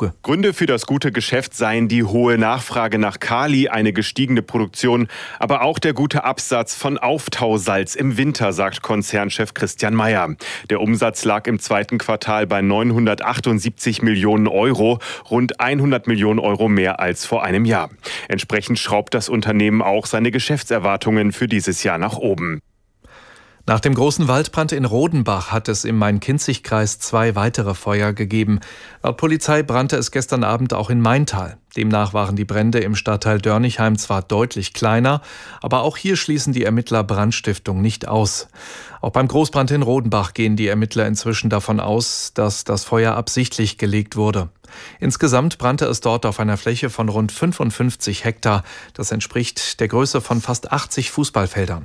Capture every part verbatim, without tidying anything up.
Ruge. Gründe für das gute Geschäft seien die hohe Nachfrage nach Kali, eine gestiegene Produktion, aber auch der gute Absatz von Auftausalz im Winter, sagt Konzernchef Christian Meyer. Der Umsatz lag im zweiten Quartal bei neunhundertachtundsiebzig Millionen Euro, rund hundert Millionen Euro mehr als vor einem Jahr. Entsprechend schraubt das Unternehmen auch seine Geschäftserwartungen für dieses Jahr nach oben. Nach dem großen Waldbrand in Rodenbach hat es im Main-Kinzig-Kreis zwei weitere Feuer gegeben. Laut Polizei brannte es gestern Abend auch in Maintal. Demnach waren die Brände im Stadtteil Dörnigheim zwar deutlich kleiner, aber auch hier schließen die Ermittler Brandstiftung nicht aus. Auch beim Großbrand in Rodenbach gehen die Ermittler inzwischen davon aus, dass das Feuer absichtlich gelegt wurde. Insgesamt brannte es dort auf einer Fläche von rund fünfundfünfzig Hektar. Das entspricht der Größe von fast achtzig Fußballfeldern.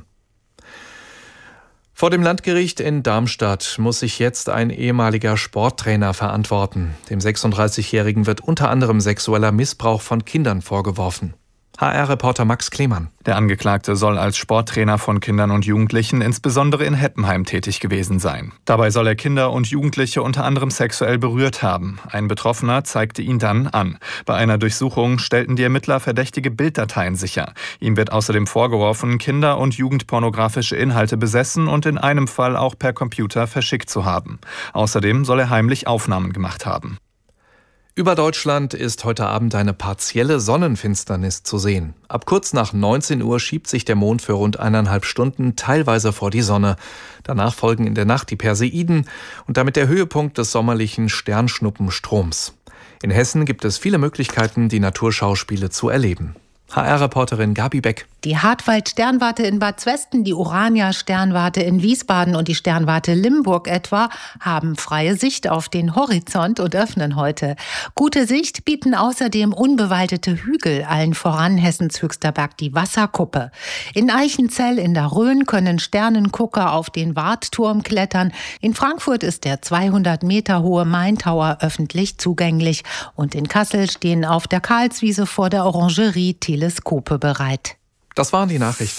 Vor dem Landgericht in Darmstadt muss sich jetzt ein ehemaliger Sporttrainer verantworten. Dem sechsunddreißigjährigen wird unter anderem sexueller Missbrauch von Kindern vorgeworfen. H R-Reporter Max Klemann. Der Angeklagte soll als Sporttrainer von Kindern und Jugendlichen insbesondere in Heppenheim tätig gewesen sein. Dabei soll er Kinder und Jugendliche unter anderem sexuell berührt haben. Ein Betroffener zeigte ihn dann an. Bei einer Durchsuchung stellten die Ermittler verdächtige Bilddateien sicher. Ihm wird außerdem vorgeworfen, Kinder- und jugendpornografische Inhalte besessen und in einem Fall auch per Computer verschickt zu haben. Außerdem soll er heimlich Aufnahmen gemacht haben. Über Deutschland ist heute Abend eine partielle Sonnenfinsternis zu sehen. Ab kurz nach neunzehn Uhr schiebt sich der Mond für rund eineinhalb Stunden teilweise vor die Sonne. Danach folgen in der Nacht die Perseiden und damit der Höhepunkt des sommerlichen Sternschnuppenstroms. In Hessen gibt es viele Möglichkeiten, die Naturschauspiele zu erleben. H R-Reporterin Gabi Beck. Die Hartwald-Sternwarte in Bad Zwesten, die Urania-Sternwarte in Wiesbaden und die Sternwarte Limburg etwa haben freie Sicht auf den Horizont und öffnen heute. Gute Sicht bieten außerdem unbewaldete Hügel, allen voran Hessens höchster Berg, die Wasserkuppe. In Eichenzell in der Rhön können Sternengucker auf den Wartturm klettern. In Frankfurt ist der zweihundert Meter hohe Main Tower öffentlich zugänglich. Und in Kassel stehen auf der Karlswiese vor der Orangerie Teleskope bereit. Das waren die Nachrichten.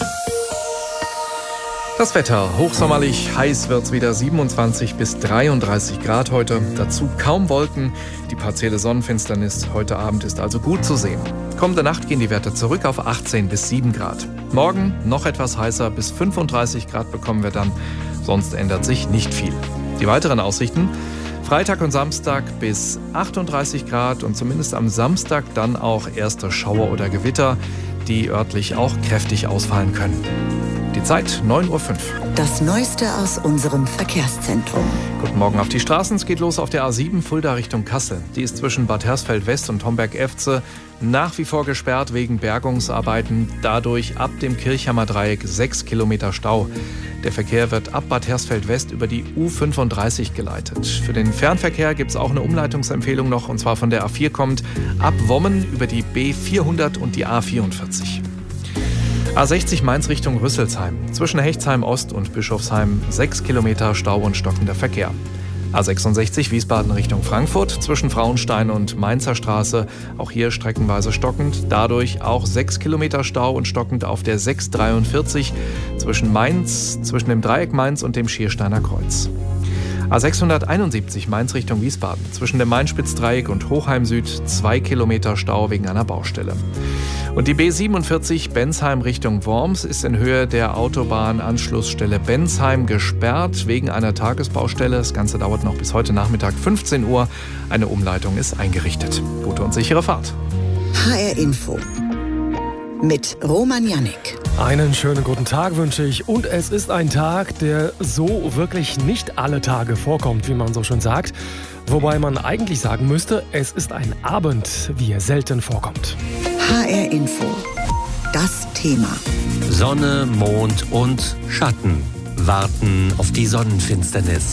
Das Wetter, hochsommerlich, heiß wird's wieder, siebenundzwanzig bis dreiunddreißig Grad heute. Dazu kaum Wolken, die partielle Sonnenfinsternis heute Abend ist also gut zu sehen. Kommende Nacht gehen die Werte zurück auf achtzehn bis sieben Grad. Morgen noch etwas heißer, bis fünfunddreißig Grad bekommen wir dann, sonst ändert sich nicht viel. Die weiteren Aussichten: Freitag und Samstag bis achtunddreißig Grad und zumindest am Samstag dann auch erste Schauer oder Gewitter, die örtlich auch kräftig ausfallen können. Die Zeit neun Uhr fünf. Das Neueste aus unserem Verkehrszentrum. Guten Morgen auf die Straßen. Es geht los auf der A sieben Fulda Richtung Kassel. Die ist zwischen Bad Hersfeld West und Homberg-Efze nach wie vor gesperrt wegen Bergungsarbeiten. Dadurch ab dem Kirchhammer Dreieck sechs Kilometer Stau. Der Verkehr wird ab Bad Hersfeld West über die U fünfunddreißig geleitet. Für den Fernverkehr gibt es auch eine Umleitungsempfehlung noch, und zwar von der A vier kommt ab Wommen über die B vierhundert und die A vierundvierzig. A sechzig Mainz Richtung Rüsselsheim. Zwischen Hechtsheim Ost und Bischofsheim sechs Kilometer Stau und stockender Verkehr. A sechsundsechzig Wiesbaden Richtung Frankfurt zwischen Frauenstein und Mainzer Straße. Auch hier streckenweise stockend. Dadurch auch sechs Kilometer Stau und stockend auf der sechs dreiundvierzig zwischen Mainz, zwischen dem Dreieck Mainz und dem Schiersteiner Kreuz. A sechshunderteinundsiebzig Mainz Richtung Wiesbaden. Zwischen dem Mainspitzdreieck und Hochheim Süd zwei Kilometer Stau wegen einer Baustelle. Und die B siebenundvierzig Bensheim Richtung Worms ist in Höhe der Autobahnanschlussstelle Bensheim gesperrt wegen einer Tagesbaustelle. Das Ganze dauert noch bis heute Nachmittag fünfzehn Uhr. Eine Umleitung ist eingerichtet. Gute und sichere Fahrt. H R Info mit Roman Jannik. Einen schönen guten Tag wünsche ich. Und es ist ein Tag, der so wirklich nicht alle Tage vorkommt, wie man so schön sagt. Wobei man eigentlich sagen müsste, es ist ein Abend, wie er selten vorkommt. H R Info. Das Thema. Sonne, Mond und Schatten warten auf die Sonnenfinsternis.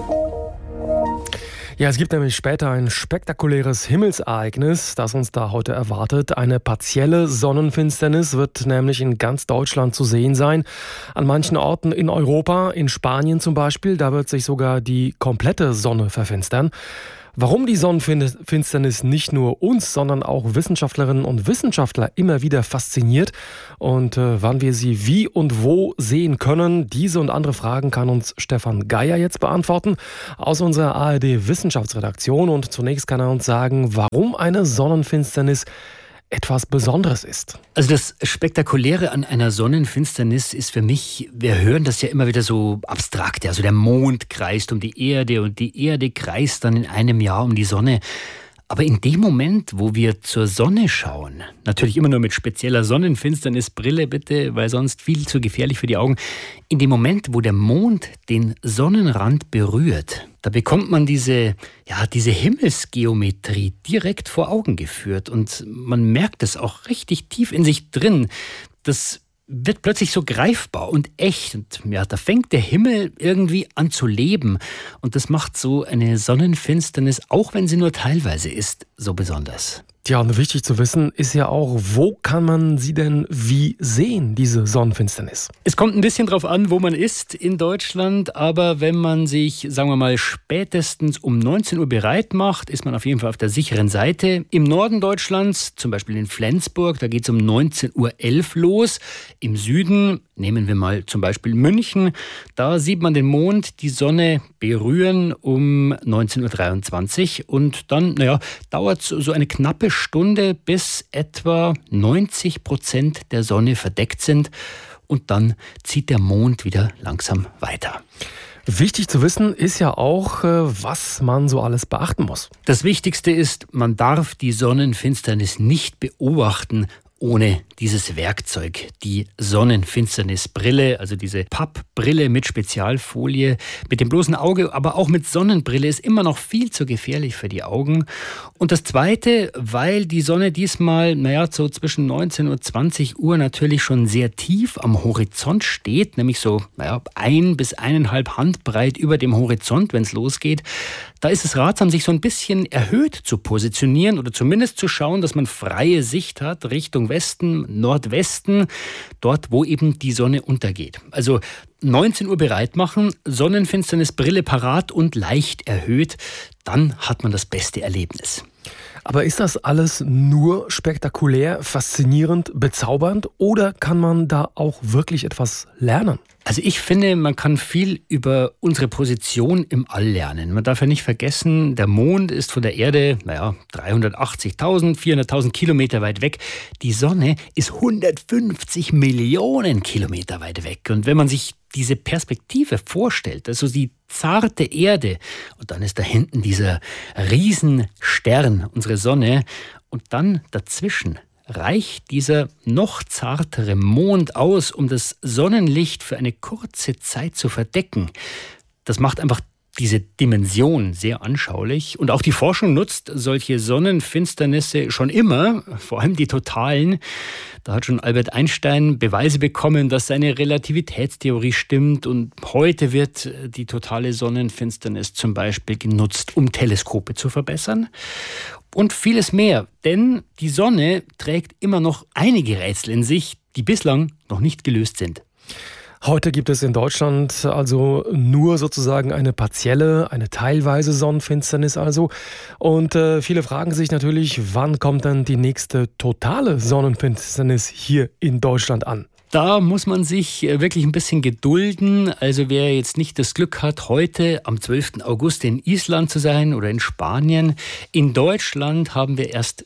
Ja, es gibt nämlich später ein spektakuläres Himmelsereignis, das uns da heute erwartet. Eine partielle Sonnenfinsternis wird nämlich in ganz Deutschland zu sehen sein. An manchen Orten in Europa, in Spanien zum Beispiel, da wird sich sogar die komplette Sonne verfinstern. Warum die Sonnenfinsternis nicht nur uns, sondern auch Wissenschaftlerinnen und Wissenschaftler immer wieder fasziniert und äh, wann wir sie wie und wo sehen können, diese und andere Fragen kann uns Stefan Geier jetzt beantworten aus unserer A R D-Wissenschaftsredaktion. Und zunächst kann er uns sagen, warum eine Sonnenfinsternis etwas Besonderes ist. Also das Spektakuläre an einer Sonnenfinsternis ist für mich, wir hören das ja immer wieder so abstrakt, also der Mond kreist um die Erde und die Erde kreist dann in einem Jahr um die Sonne. Aber in dem Moment, wo wir zur Sonne schauen, natürlich immer nur mit spezieller Sonnenfinsternisbrille bitte, weil sonst viel zu gefährlich für die Augen, in dem Moment, wo der Mond den Sonnenrand berührt, da bekommt man diese, ja, diese Himmelsgeometrie direkt vor Augen geführt und man merkt es auch richtig tief in sich drin. Das wird plötzlich so greifbar und echt. Und ja, da fängt der Himmel irgendwie an zu leben. Und das macht so eine Sonnenfinsternis, auch wenn sie nur teilweise ist, so besonders. Ja, und wichtig zu wissen ist ja auch, wo kann man sie denn wie sehen, diese Sonnenfinsternis? Es kommt ein bisschen drauf an, wo man ist in Deutschland, aber wenn man sich, sagen wir mal, spätestens um neunzehn Uhr bereit macht, ist man auf jeden Fall auf der sicheren Seite. Im Norden Deutschlands, zum Beispiel in Flensburg, da geht es um neunzehn Uhr elf los. Im Süden, nehmen wir mal zum Beispiel München, da sieht man den Mond, die Sonne berühren um neunzehn Uhr dreiundzwanzig und dann, naja, dauert so eine knappe Stunde, bis etwa neunzig Prozent der Sonne verdeckt sind und dann zieht der Mond wieder langsam weiter. Wichtig zu wissen ist ja auch, was man so alles beachten muss. Das Wichtigste ist, man darf die Sonnenfinsternis nicht beobachten ohne dieses Werkzeug, die Sonnenfinsternisbrille, also diese Pappbrille mit Spezialfolie, mit dem bloßen Auge, aber auch mit Sonnenbrille ist immer noch viel zu gefährlich für die Augen. Und das Zweite, weil die Sonne diesmal, naja, so zwischen neunzehn und zwanzig Uhr natürlich schon sehr tief am Horizont steht, nämlich so, naja, ein bis eineinhalb Handbreit über dem Horizont, wenn es losgeht, da ist es ratsam, sich so ein bisschen erhöht zu positionieren oder zumindest zu schauen, dass man freie Sicht hat Richtung Westen, Nordwesten, dort, wo eben die Sonne untergeht. Also neunzehn Uhr bereit machen, Sonnenfinsternisbrille parat und leicht erhöht, dann hat man das beste Erlebnis. Aber ist das alles nur spektakulär, faszinierend, bezaubernd oder kann man da auch wirklich etwas lernen? Also ich finde, man kann viel über unsere Position im All lernen. Man darf ja nicht vergessen, der Mond ist von der Erde, naja, dreihundertachtzigtausend, vierhunderttausend Kilometer weit weg. Die Sonne ist hundertfünfzig Millionen Kilometer weit weg. Und wenn man sich diese Perspektive vorstellt, also die zarte Erde und dann ist da hinten dieser Riesenstern, unsere Sonne, und dann dazwischen reicht dieser noch zartere Mond aus, um das Sonnenlicht für eine kurze Zeit zu verdecken. Das macht einfach diese Dimension sehr anschaulich. Und auch die Forschung nutzt solche Sonnenfinsternisse schon immer, vor allem die totalen. Da hat schon Albert Einstein Beweise bekommen, dass seine Relativitätstheorie stimmt. Und heute wird die totale Sonnenfinsternis zum Beispiel genutzt, um Teleskope zu verbessern. Und vieles mehr, denn die Sonne trägt immer noch einige Rätsel in sich, die bislang noch nicht gelöst sind. Heute gibt es in Deutschland also nur sozusagen eine partielle, eine teilweise Sonnenfinsternis also. Und äh, viele fragen sich natürlich, wann kommt denn die nächste totale Sonnenfinsternis hier in Deutschland an? Da muss man sich wirklich ein bisschen gedulden. Also wer jetzt nicht das Glück hat, heute am zwölften August in Island zu sein oder in Spanien, in Deutschland haben wir erst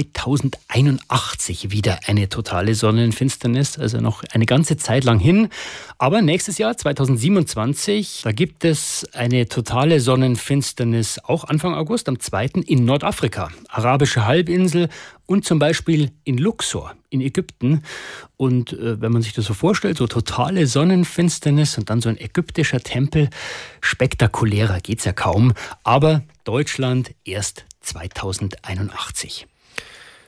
zweitausendeinundachtzig wieder eine totale Sonnenfinsternis, also noch eine ganze Zeit lang hin. Aber nächstes Jahr, zweitausendsiebenundzwanzig, da gibt es eine totale Sonnenfinsternis, auch Anfang August, am zweiten in Nordafrika, arabische Halbinsel und zum Beispiel in Luxor in Ägypten. Und äh, wenn man sich das so vorstellt, so totale Sonnenfinsternis und dann so ein ägyptischer Tempel, spektakulärer geht's ja kaum. Aber Deutschland erst zweitausendeinundachtzig.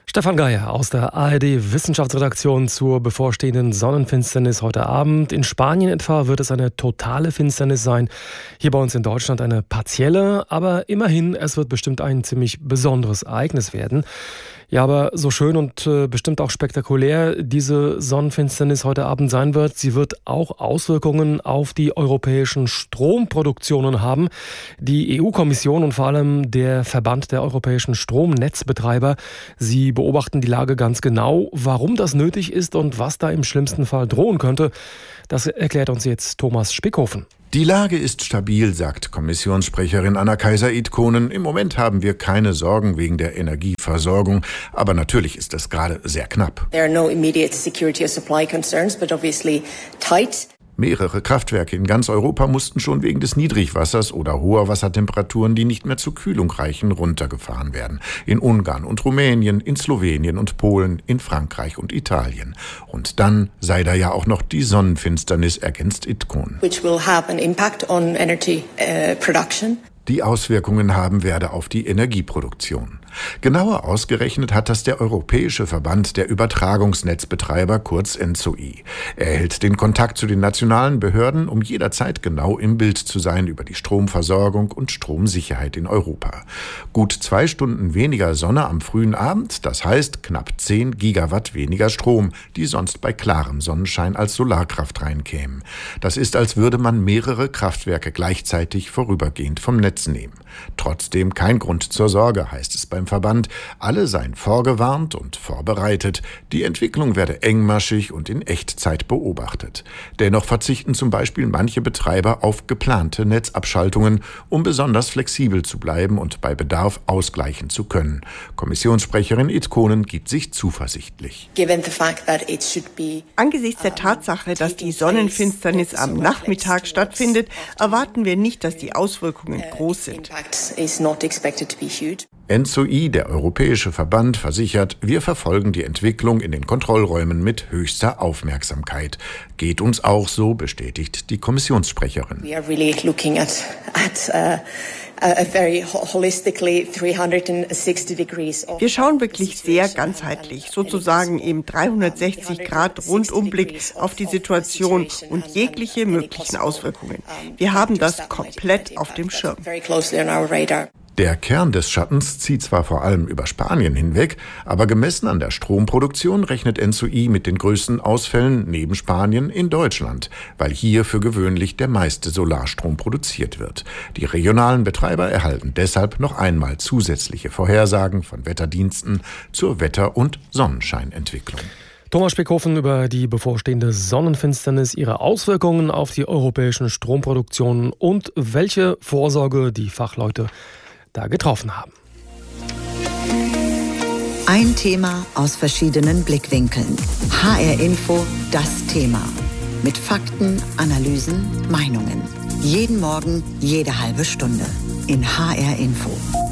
Stefan Geier aus der A R D-Wissenschaftsredaktion zur bevorstehenden Sonnenfinsternis heute Abend. In Spanien etwa wird es eine totale Finsternis sein. Hier bei uns in Deutschland eine partielle, aber immerhin, es wird bestimmt ein ziemlich besonderes Ereignis werden. Ja, aber so schön und äh, bestimmt auch spektakulär diese Sonnenfinsternis heute Abend sein wird, sie wird auch Auswirkungen auf die europäischen Stromproduktionen haben. Die E U-Kommission und vor allem der Verband der europäischen Stromnetzbetreiber, sie beobachten die Lage ganz genau. Warum das nötig ist und was da im schlimmsten Fall drohen könnte, das erklärt uns jetzt Thomas Spickhofen. Die Lage ist stabil, sagt Kommissionssprecherin Anna Kaiser-Itkonen. Im Moment haben wir keine Sorgen wegen der Energieversorgung, aber natürlich ist es gerade sehr knapp. There are no immediate security or supply concerns, but obviously tight. Mehrere Kraftwerke in ganz Europa mussten schon wegen des Niedrigwassers oder hoher Wassertemperaturen, die nicht mehr zur Kühlung reichen, runtergefahren werden. In Ungarn und Rumänien, in Slowenien und Polen, in Frankreich und Italien. Und dann sei da ja auch noch die Sonnenfinsternis, ergänzt Itkonen. Which will have an impact on energy uh, production. Die Auswirkungen haben werde auf die Energieproduktion. Genauer ausgerechnet hat das der Europäische Verband der Übertragungsnetzbetreiber, kurz E N Z O I. Er hält den Kontakt zu den nationalen Behörden, um jederzeit genau im Bild zu sein über die Stromversorgung und Stromsicherheit in Europa. Gut zwei Stunden weniger Sonne am frühen Abend, das heißt knapp zehn Gigawatt weniger Strom, die sonst bei klarem Sonnenschein als Solarkraft reinkämen. Das ist, als würde man mehrere Kraftwerke gleichzeitig vorübergehend vom Netz nehmen. Trotzdem kein Grund zur Sorge, heißt es beim Verband. Alle seien vorgewarnt und vorbereitet. Die Entwicklung werde engmaschig und in Echtzeit beobachtet. Dennoch verzichten zum Beispiel manche Betreiber auf geplante Netzabschaltungen, um besonders flexibel zu bleiben und bei Bedarf ausgleichen zu können. Kommissionssprecherin Itkonen gibt sich zuversichtlich. Angesichts der Tatsache, dass die Sonnenfinsternis am Nachmittag stattfindet, erwarten wir nicht, dass die Auswirkungen groß sind. E N Z O I, der Europäische Verband, versichert, wir verfolgen die Entwicklung in den Kontrollräumen mit höchster Aufmerksamkeit. Geht uns auch so, bestätigt die Kommissionssprecherin. We are really looking at, at uh Wir schauen wirklich sehr ganzheitlich, sozusagen im dreihundertsechzig Grad Rundumblick auf die Situation und jegliche möglichen Auswirkungen. Wir haben das komplett auf dem Schirm. Der Kern des Schattens zieht zwar vor allem über Spanien hinweg, aber gemessen an der Stromproduktion rechnet E N Z O I mit den größten Ausfällen neben Spanien in Deutschland, weil hier für gewöhnlich der meiste Solarstrom produziert wird. Die regionalen Betreiber erhalten deshalb noch einmal zusätzliche Vorhersagen von Wetterdiensten zur Wetter- und Sonnenscheinentwicklung. Thomas Spickhofen über die bevorstehende Sonnenfinsternis, ihre Auswirkungen auf die europäischen Stromproduktionen und welche Vorsorge die Fachleute da getroffen haben. Ein Thema aus verschiedenen Blickwinkeln. H R Info, das Thema. Mit Fakten, Analysen, Meinungen. Jeden Morgen, jede halbe Stunde. In H R Info.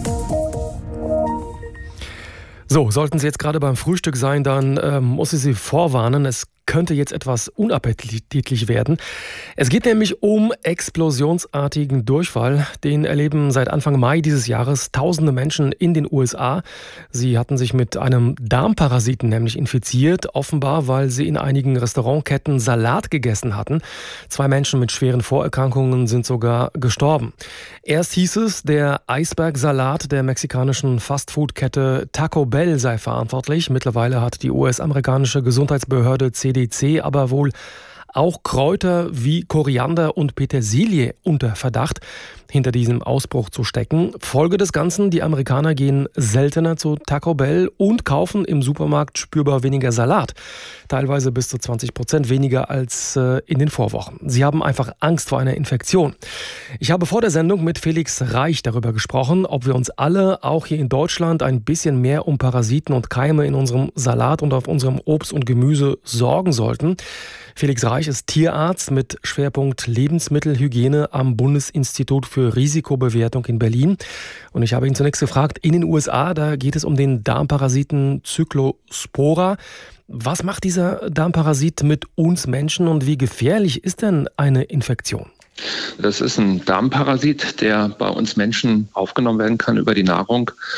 So, sollten Sie jetzt gerade beim Frühstück sein, dann äh, muss ich Sie vorwarnen, es könnte jetzt etwas unappetitlich werden. Es geht nämlich um explosionsartigen Durchfall. Den erleben seit Anfang Mai dieses Jahres tausende Menschen in den U S A. Sie hatten sich mit einem Darmparasiten nämlich infiziert, offenbar weil sie in einigen Restaurantketten Salat gegessen hatten. Zwei Menschen mit schweren Vorerkrankungen sind sogar gestorben. Erst hieß es, der Eisbergsalat der mexikanischen Fastfood-Kette Taco Bell sei verantwortlich. Mittlerweile hat die U S-amerikanische Gesundheitsbehörde C D C aber wohl auch Kräuter wie Koriander und Petersilie unter Verdacht, hinter diesem Ausbruch zu stecken. Folge des Ganzen, die Amerikaner gehen seltener zu Taco Bell und kaufen im Supermarkt spürbar weniger Salat. Teilweise bis zu zwanzig Prozent weniger als äh, in den Vorwochen. Sie haben einfach Angst vor einer Infektion. Ich habe vor der Sendung mit Felix Reich darüber gesprochen, ob wir uns alle, auch hier in Deutschland, ein bisschen mehr um Parasiten und Keime in unserem Salat und auf unserem Obst und Gemüse sorgen sollten. Felix Reich ist Tierarzt mit Schwerpunkt Lebensmittelhygiene am Bundesinstitut für Risikobewertung in Berlin. Und ich habe ihn zunächst gefragt, in den U S A, da geht es um den Darmparasiten Cyclospora. Was macht dieser Darmparasit mit uns Menschen und wie gefährlich ist denn eine Infektion? Das ist ein Darmparasit, der bei uns Menschen aufgenommen werden kann über die Nahrung.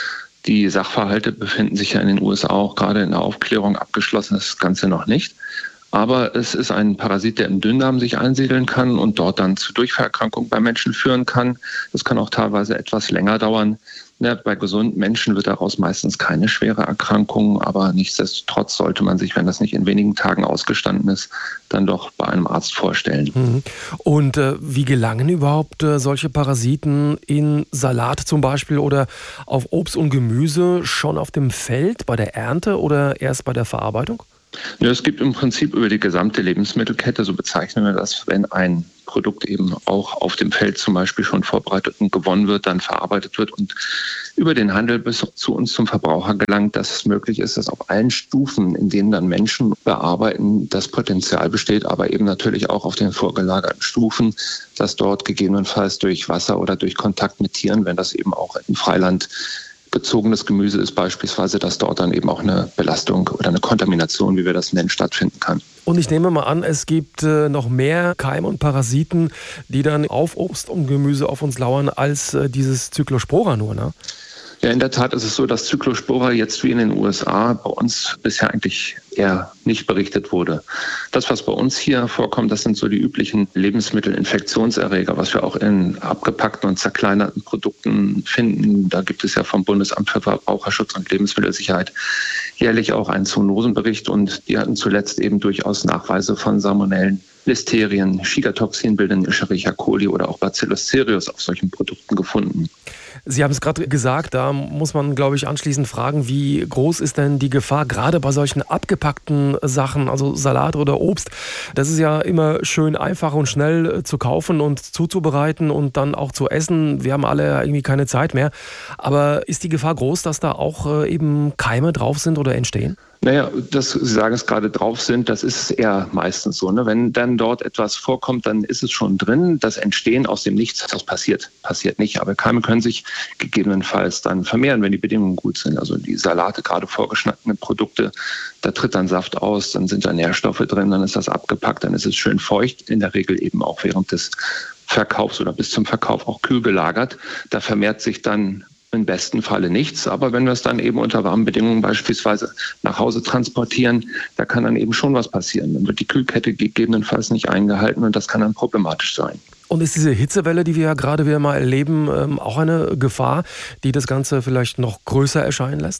Die Sachverhalte befinden sich ja in den U S A auch gerade in der Aufklärung, abgeschlossen ist das Ganze noch nicht. Aber es ist ein Parasit, der im Dünndarm sich einsiedeln kann und dort dann zu Durchfallerkrankungen bei Menschen führen kann. Das kann auch teilweise etwas länger dauern. Ja, bei gesunden Menschen wird daraus meistens keine schwere Erkrankung, aber nichtsdestotrotz sollte man sich, wenn das nicht in wenigen Tagen ausgestanden ist, dann doch bei einem Arzt vorstellen. Und äh, wie gelangen überhaupt äh, solche Parasiten in Salat zum Beispiel oder auf Obst und Gemüse schon auf dem Feld bei der Ernte oder erst bei der Verarbeitung? Ja, es gibt im Prinzip über die gesamte Lebensmittelkette, so bezeichnen wir das, wenn ein Produkt eben auch auf dem Feld zum Beispiel schon vorbereitet und gewonnen wird, dann verarbeitet wird und über den Handel bis zu uns zum Verbraucher gelangt, dass es möglich ist, dass auf allen Stufen, in denen dann Menschen bearbeiten, das Potenzial besteht, aber eben natürlich auch auf den vorgelagerten Stufen, dass dort gegebenenfalls durch Wasser oder durch Kontakt mit Tieren, wenn das eben auch im Freiland bezogenes Gemüse ist beispielsweise, dass dort dann eben auch eine Belastung oder eine Kontamination, wie wir das nennen, stattfinden kann. Und ich nehme mal an, es gibt äh, noch mehr Keime und Parasiten, die dann auf Obst und Gemüse auf uns lauern, als äh, dieses Cyclospora nur, ne? Ja, in der Tat ist es so, dass Cyclospora jetzt wie in den U S A bei uns bisher eigentlich eher nicht berichtet wurde. Das, was bei uns hier vorkommt, das sind so die üblichen Lebensmittelinfektionserreger, was wir auch in abgepackten und zerkleinerten Produkten finden. Da gibt es ja vom Bundesamt für Verbraucherschutz und Lebensmittelsicherheit jährlich auch einen Zoonosenbericht und die hatten zuletzt eben durchaus Nachweise von Salmonellen, Listerien, Shiga-Toxin bildenden Escherichia coli oder auch Bacillus cereus auf solchen Produkten gefunden. Sie haben es gerade gesagt, da muss man, glaube ich, anschließend fragen, wie groß ist denn die Gefahr, gerade bei solchen abgepackten Sachen, also Salat oder Obst. Das ist ja immer schön einfach und schnell zu kaufen und zuzubereiten und dann auch zu essen. Wir haben alle irgendwie keine Zeit mehr. Aber ist die Gefahr groß, dass da auch eben Keime drauf sind oder entstehen? Naja, dass Sie sagen, es gerade drauf sind, das ist eher meistens so. Ne? Wenn dann dort etwas vorkommt, dann ist es schon drin. Das Entstehen aus dem Nichts, das passiert, passiert nicht. Aber Keime können sich gegebenenfalls dann vermehren, wenn die Bedingungen gut sind. Also die Salate, gerade vorgeschnittene Produkte, da tritt dann Saft aus, dann sind da Nährstoffe drin, dann ist das abgepackt, dann ist es schön feucht, in der Regel eben auch während des Verkaufs oder bis zum Verkauf auch kühl gelagert. Da vermehrt sich dann im besten Falle nichts, aber wenn wir es dann eben unter warmen Bedingungen beispielsweise nach Hause transportieren, da kann dann eben schon was passieren. Dann wird die Kühlkette gegebenenfalls nicht eingehalten und das kann dann problematisch sein. Und ist diese Hitzewelle, die wir ja gerade wieder mal erleben, auch eine Gefahr, die das Ganze vielleicht noch größer erscheinen lässt?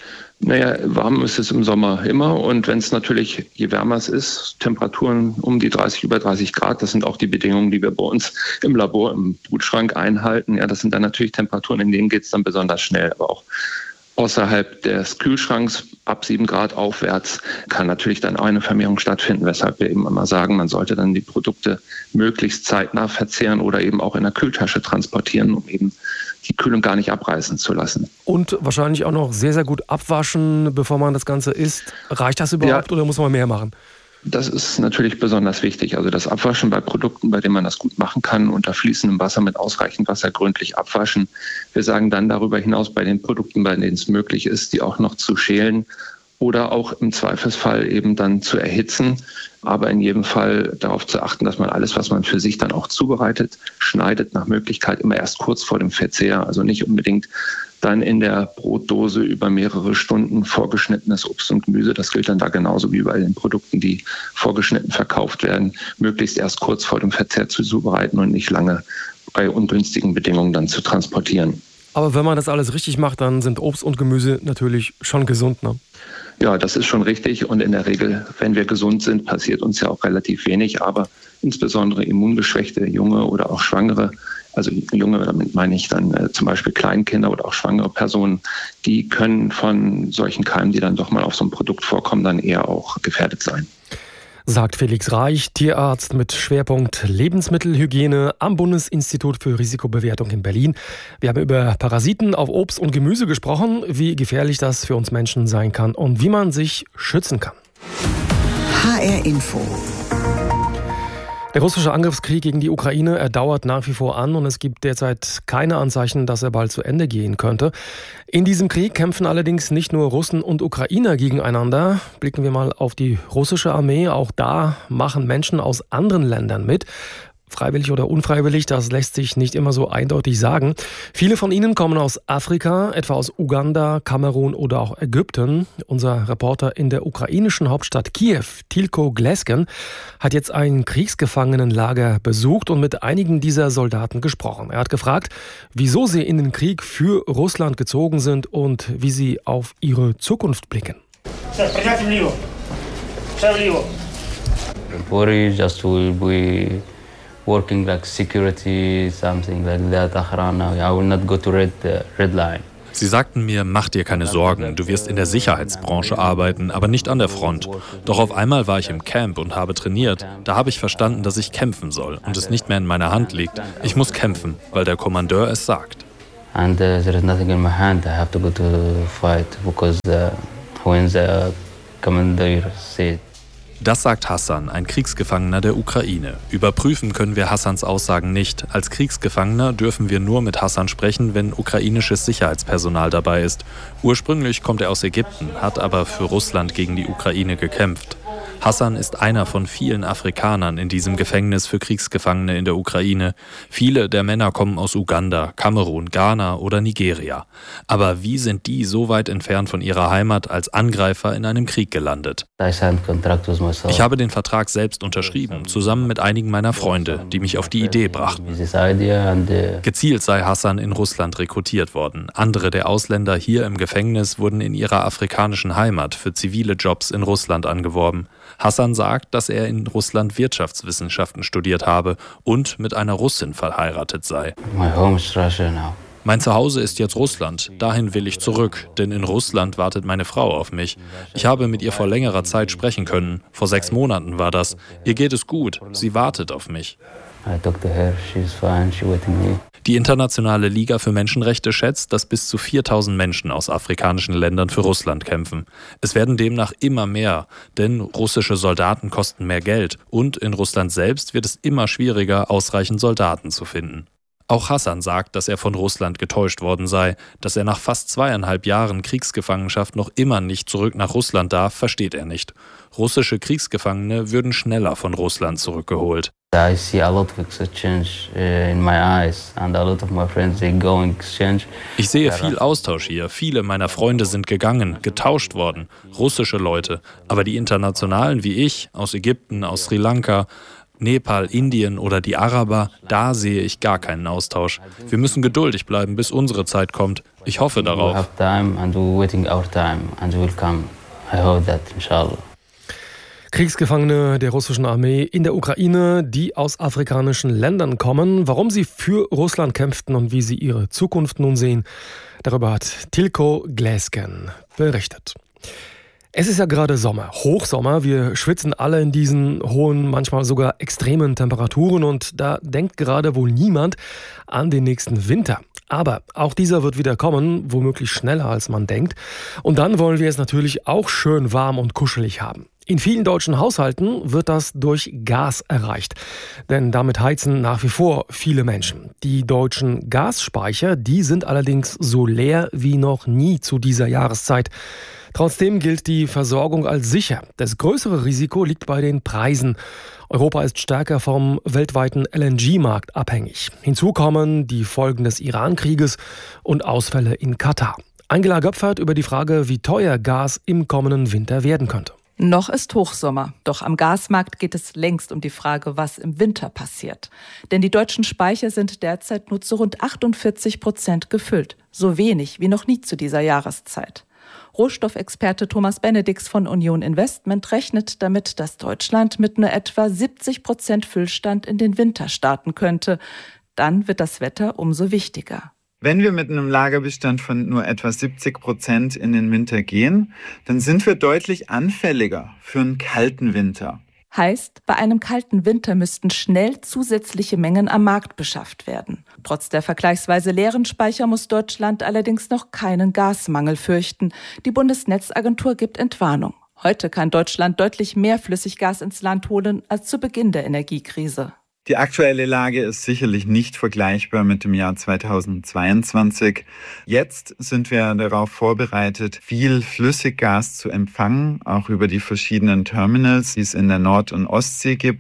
Naja, warm ist es im Sommer immer und wenn es natürlich, je wärmer es ist, Temperaturen um die dreißig, über dreißig Grad, das sind auch die Bedingungen, die wir bei uns im Labor, im Brutschrank einhalten. Ja, das sind dann natürlich Temperaturen, in denen geht es dann besonders schnell, aber auch außerhalb des Kühlschranks ab sieben Grad aufwärts kann natürlich dann auch eine Vermehrung stattfinden, weshalb wir eben immer sagen, man sollte dann die Produkte möglichst zeitnah verzehren oder eben auch in der Kühltasche transportieren, um eben die Kühlung gar nicht abreißen zu lassen. Und wahrscheinlich auch noch sehr, sehr gut abwaschen, bevor man das Ganze isst. Reicht das überhaupt ja, oder muss man mehr machen? Das ist natürlich besonders wichtig. Also das Abwaschen bei Produkten, bei denen man das gut machen kann, unter fließendem Wasser mit ausreichend Wasser gründlich abwaschen. Wir sagen dann darüber hinaus bei den Produkten, bei denen es möglich ist, die auch noch zu schälen oder auch im Zweifelsfall eben dann zu erhitzen. Aber in jedem Fall darauf zu achten, dass man alles, was man für sich dann auch zubereitet, schneidet, nach Möglichkeit immer erst kurz vor dem Verzehr. Also nicht unbedingt dann in der Brotdose über mehrere Stunden vorgeschnittenes Obst und Gemüse. Das gilt dann da genauso wie bei den Produkten, die vorgeschnitten verkauft werden, möglichst erst kurz vor dem Verzehr zu zubereiten und nicht lange bei ungünstigen Bedingungen dann zu transportieren. Aber wenn man das alles richtig macht, dann sind Obst und Gemüse natürlich schon gesund, ne? Ja, das ist schon richtig und in der Regel, wenn wir gesund sind, passiert uns ja auch relativ wenig, aber insbesondere immungeschwächte Junge oder auch Schwangere, also Junge, damit meine ich dann äh, zum Beispiel Kleinkinder oder auch schwangere Personen, die können von solchen Keimen, die dann doch mal auf so einem Produkt vorkommen, dann eher auch gefährdet sein. Sagt Felix Reich, Tierarzt mit Schwerpunkt Lebensmittelhygiene am Bundesinstitut für Risikobewertung in Berlin. Wir haben über Parasiten auf Obst und Gemüse gesprochen, wie gefährlich das für uns Menschen sein kann und wie man sich schützen kann. H R Info. Der russische Angriffskrieg gegen die Ukraine, er dauert nach wie vor an und es gibt derzeit keine Anzeichen, dass er bald zu Ende gehen könnte. In diesem Krieg kämpfen allerdings nicht nur Russen und Ukrainer gegeneinander. Blicken wir mal auf die russische Armee. Auch da machen Menschen aus anderen Ländern mit. Freiwillig oder unfreiwillig, das lässt sich nicht immer so eindeutig sagen. Viele von ihnen kommen aus Afrika, etwa aus Uganda, Kamerun oder auch Ägypten. Unser Reporter in der ukrainischen Hauptstadt Kiew, Tilko Glesken, hat jetzt ein Kriegsgefangenenlager besucht und mit einigen dieser Soldaten gesprochen. Er hat gefragt, wieso sie in den Krieg für Russland gezogen sind und wie sie auf ihre Zukunft blicken. Just will be working like security, something like that, Achrana. I will not go to red, uh, red line. Sie sagten mir, mach dir keine Sorgen, du wirst in der Sicherheitsbranche arbeiten, aber nicht an der Front. Doch auf einmal war ich im Camp und habe trainiert. Da habe ich verstanden, dass ich kämpfen soll und es nicht mehr in meiner Hand liegt. Ich muss kämpfen, weil der Kommandeur es sagt. And uh, there is nothing in my hand. I have to go to fight because uh, when the commander said. Das sagt Hassan, ein Kriegsgefangener der Ukraine. Überprüfen können wir Hassans Aussagen nicht. Als Kriegsgefangener dürfen wir nur mit Hassan sprechen, wenn ukrainisches Sicherheitspersonal dabei ist. Ursprünglich kommt er aus Ägypten, hat aber für Russland gegen die Ukraine gekämpft. Hassan ist einer von vielen Afrikanern in diesem Gefängnis für Kriegsgefangene in der Ukraine. Viele der Männer kommen aus Uganda, Kamerun, Ghana oder Nigeria. Aber wie sind die so weit entfernt von ihrer Heimat als Angreifer in einem Krieg gelandet? Ich habe den Vertrag selbst unterschrieben, zusammen mit einigen meiner Freunde, die mich auf die Idee brachten. Gezielt sei Hassan in Russland rekrutiert worden. Andere der Ausländer hier im Gefängnis wurden in ihrer afrikanischen Heimat für zivile Jobs in Russland angeworben. Hassan sagt, dass er in Russland Wirtschaftswissenschaften studiert habe und mit einer Russin verheiratet sei. Mein Zuhause ist jetzt Russland, dahin will ich zurück, denn in Russland wartet meine Frau auf mich. Ich habe mit ihr vor längerer Zeit sprechen können, vor sechs Monaten war das. Ihr geht es gut, sie wartet auf mich. Die Internationale Liga für Menschenrechte schätzt, dass bis zu viertausend Menschen aus afrikanischen Ländern für Russland kämpfen. Es werden demnach immer mehr, denn russische Soldaten kosten mehr Geld und in Russland selbst wird es immer schwieriger, ausreichend Soldaten zu finden. Auch Hassan sagt, dass er von Russland getäuscht worden sei. Dass er nach fast zweieinhalb Jahren Kriegsgefangenschaft noch immer nicht zurück nach Russland darf, versteht er nicht. Russische Kriegsgefangene würden schneller von Russland zurückgeholt. Ich sehe viel Austausch hier. Viele meiner Freunde sind gegangen, getauscht worden. Russische Leute. Aber die Internationalen wie ich, aus Ägypten, aus Sri Lanka, Nepal, Indien oder die Araber, da sehe ich gar keinen Austausch. Wir müssen geduldig bleiben, bis unsere Zeit kommt. Ich hoffe darauf. Kriegsgefangene der russischen Armee in der Ukraine, die aus afrikanischen Ländern kommen. Warum sie für Russland kämpften und wie sie ihre Zukunft nun sehen, darüber hat Tilko Glesken berichtet. Es ist ja gerade Sommer, Hochsommer. Wir schwitzen alle in diesen hohen, manchmal sogar extremen Temperaturen und da denkt gerade wohl niemand an den nächsten Winter. Aber auch dieser wird wieder kommen, womöglich schneller als man denkt. Und dann wollen wir es natürlich auch schön warm und kuschelig haben. In vielen deutschen Haushalten wird das durch Gas erreicht, denn damit heizen nach wie vor viele Menschen. Die deutschen Gasspeicher, die sind allerdings so leer wie noch nie zu dieser Jahreszeit. Trotzdem gilt die Versorgung als sicher. Das größere Risiko liegt bei den Preisen. Europa ist stärker vom weltweiten L N G-Markt abhängig. Hinzu kommen die Folgen des Iran-Krieges und Ausfälle in Katar. Angela Göpfert über die Frage, wie teuer Gas im kommenden Winter werden könnte. Noch ist Hochsommer, doch am Gasmarkt geht es längst um die Frage, was im Winter passiert. Denn die deutschen Speicher sind derzeit nur zu rund achtundvierzig Prozent gefüllt. So wenig wie noch nie zu dieser Jahreszeit. Rohstoffexperte Thomas Benedix von Union Investment rechnet damit, dass Deutschland mit nur etwa siebzig Prozent Füllstand in den Winter starten könnte. Dann wird das Wetter umso wichtiger. Wenn wir mit einem Lagerbestand von nur etwa siebzig Prozent in den Winter gehen, dann sind wir deutlich anfälliger für einen kalten Winter. Heißt, bei einem kalten Winter müssten schnell zusätzliche Mengen am Markt beschafft werden. Trotz der vergleichsweise leeren Speicher muss Deutschland allerdings noch keinen Gasmangel fürchten. Die Bundesnetzagentur gibt Entwarnung. Heute kann Deutschland deutlich mehr Flüssiggas ins Land holen als zu Beginn der Energiekrise. Die aktuelle Lage ist sicherlich nicht vergleichbar mit dem Jahr zweitausendzweiundzwanzig. Jetzt sind wir darauf vorbereitet, viel Flüssiggas zu empfangen, auch über die verschiedenen Terminals, die es in der Nord- und Ostsee gibt.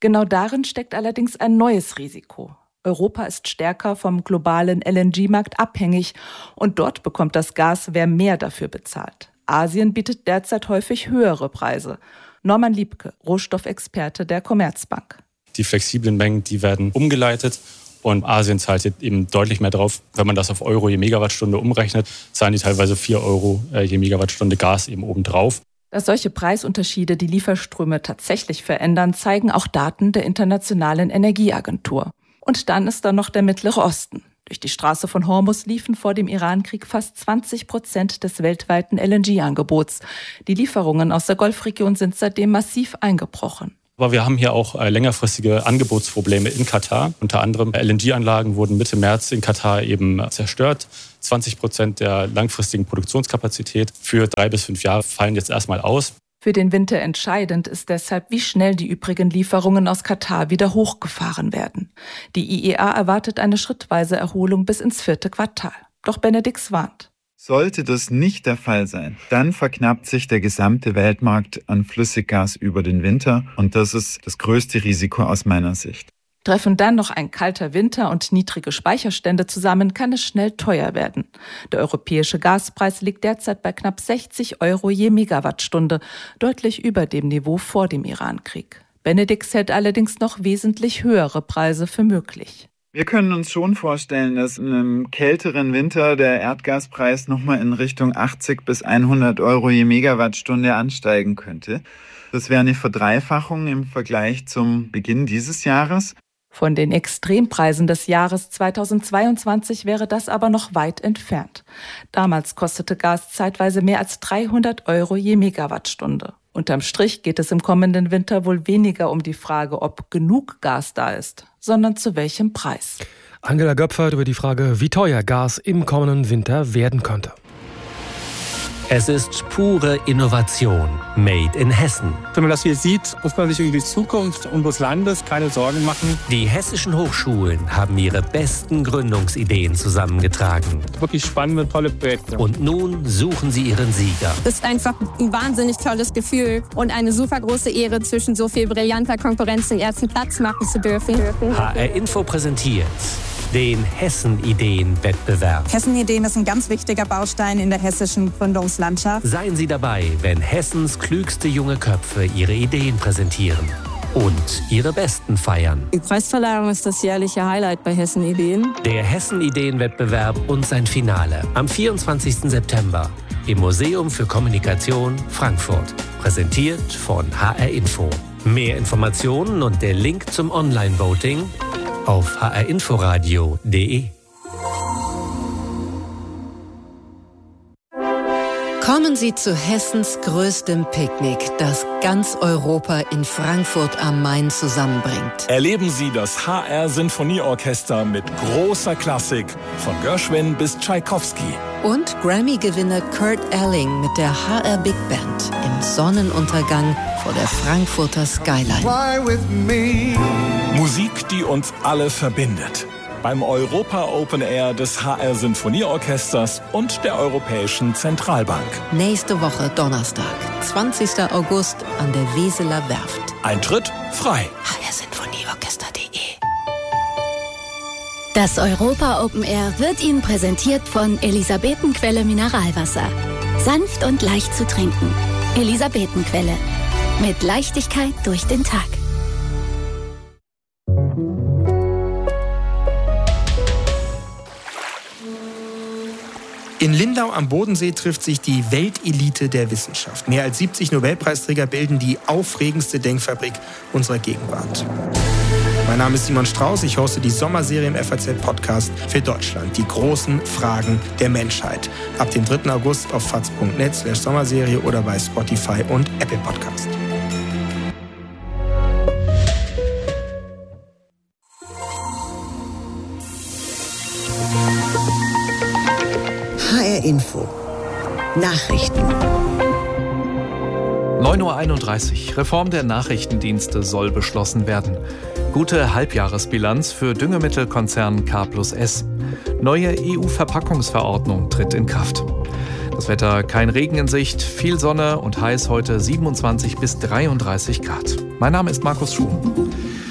Genau darin steckt allerdings ein neues Risiko. Europa ist stärker vom globalen L N G-Markt abhängig und dort bekommt das Gas, wer mehr dafür bezahlt. Asien bietet derzeit häufig höhere Preise. Norman Liebke, Rohstoffexperte der Commerzbank. Die flexiblen Mengen, die werden umgeleitet und Asien zahlt eben deutlich mehr drauf. Wenn man das auf Euro je Megawattstunde umrechnet, zahlen die teilweise vier Euro je Megawattstunde Gas eben obendrauf. Dass solche Preisunterschiede die Lieferströme tatsächlich verändern, zeigen auch Daten der Internationalen Energieagentur. Und dann ist da noch der Mittlere Osten. Durch die Straße von Hormuz liefen vor dem Irankrieg fast zwanzig Prozent des weltweiten L N G-Angebots. Die Lieferungen aus der Golfregion sind seitdem massiv eingebrochen. Aber wir haben hier auch längerfristige Angebotsprobleme in Katar. Unter anderem L N G-Anlagen wurden Mitte März in Katar eben zerstört. zwanzig Prozent der langfristigen Produktionskapazität für drei bis fünf Jahre fallen jetzt erstmal aus. Für den Winter entscheidend ist deshalb, wie schnell die übrigen Lieferungen aus Katar wieder hochgefahren werden. Die I E A erwartet eine schrittweise Erholung bis ins vierte Quartal. Doch Benedix warnt. Sollte das nicht der Fall sein, dann verknappt sich der gesamte Weltmarkt an Flüssiggas über den Winter und das ist das größte Risiko aus meiner Sicht. Treffen dann noch ein kalter Winter und niedrige Speicherstände zusammen, kann es schnell teuer werden. Der europäische Gaspreis liegt derzeit bei knapp sechzig Euro je Megawattstunde, deutlich über dem Niveau vor dem Irankrieg. Benedix hält allerdings noch wesentlich höhere Preise für möglich. Wir können uns schon vorstellen, dass in einem kälteren Winter der Erdgaspreis nochmal in Richtung achtzig bis hundert Euro je Megawattstunde ansteigen könnte. Das wäre eine Verdreifachung im Vergleich zum Beginn dieses Jahres. Von den Extrempreisen des Jahres zweitausendzweiundzwanzig wäre das aber noch weit entfernt. Damals kostete Gas zeitweise mehr als dreihundert Euro je Megawattstunde. Unterm Strich geht es im kommenden Winter wohl weniger um die Frage, ob genug Gas da ist, sondern zu welchem Preis. Angela Göpfert über die Frage, wie teuer Gas im kommenden Winter werden könnte. Es ist pure Innovation, made in Hessen. Wenn man das hier sieht, muss man sich über die Zukunft unseres Landes keine Sorgen machen. Die hessischen Hochschulen haben ihre besten Gründungsideen zusammengetragen. Wirklich spannende, tolle Projekte. Und nun suchen sie ihren Sieger. Das ist einfach ein wahnsinnig tolles Gefühl und eine super große Ehre, zwischen so viel brillanter Konkurrenz den ersten Platz machen zu dürfen. H R Info präsentiert den Hessen-Ideen-Wettbewerb. Hessen-Ideen ist ein ganz wichtiger Baustein in der hessischen Gründungslandschaft. Seien Sie dabei, wenn Hessens klügste junge Köpfe ihre Ideen präsentieren und ihre besten feiern. Die Preisverleihung ist das jährliche Highlight bei Hessen-Ideen. Der Hessen-Ideen-Wettbewerb und sein Finale am vierundzwanzigsten September im Museum für Kommunikation Frankfurt. Präsentiert von H R Info. Mehr Informationen und der Link zum Online-Voting auf h r inforadio punkt d e. Kommen Sie zu Hessens größtem Picknick, das ganz Europa in Frankfurt am Main zusammenbringt. Erleben Sie das H R Sinfonieorchester mit großer Klassik, von Gershwin bis Tschaikowski. Und Grammy-Gewinner Kurt Elling mit der H R Big Band im Sonnenuntergang vor der Frankfurter Skyline. Musik, die uns alle verbindet. Beim Europa Open Air des H R Sinfonieorchesters und der Europäischen Zentralbank. Nächste Woche Donnerstag, zwanzigsten August an der Weseler Werft. Eintritt frei. h r sinfonieorchester punkt d e. Das Europa Open Air wird Ihnen präsentiert von Elisabetenquelle Mineralwasser. Sanft und leicht zu trinken. Elisabetenquelle. Mit Leichtigkeit durch den Tag. In Lindau am Bodensee trifft sich die Weltelite der Wissenschaft. Mehr als siebzig Nobelpreisträger bilden die aufregendste Denkfabrik unserer Gegenwart. Mein Name ist Simon Strauß, ich hoste die Sommerserie im F A Z-Podcast für Deutschland. Die großen Fragen der Menschheit. Ab dem dritten August auf faz punkt net slash Sommerserie oder bei Spotify und Apple Podcast. H R Info. Nachrichten. neun Uhr einunddreißig. Reform der Nachrichtendienste soll beschlossen werden. Gute Halbjahresbilanz für Düngemittelkonzern K plus S. Neue E U-Verpackungsverordnung tritt in Kraft. Das Wetter, kein Regen in Sicht, viel Sonne und heiß heute siebenundzwanzig bis dreiunddreißig Grad. Mein Name ist Markus Schuh.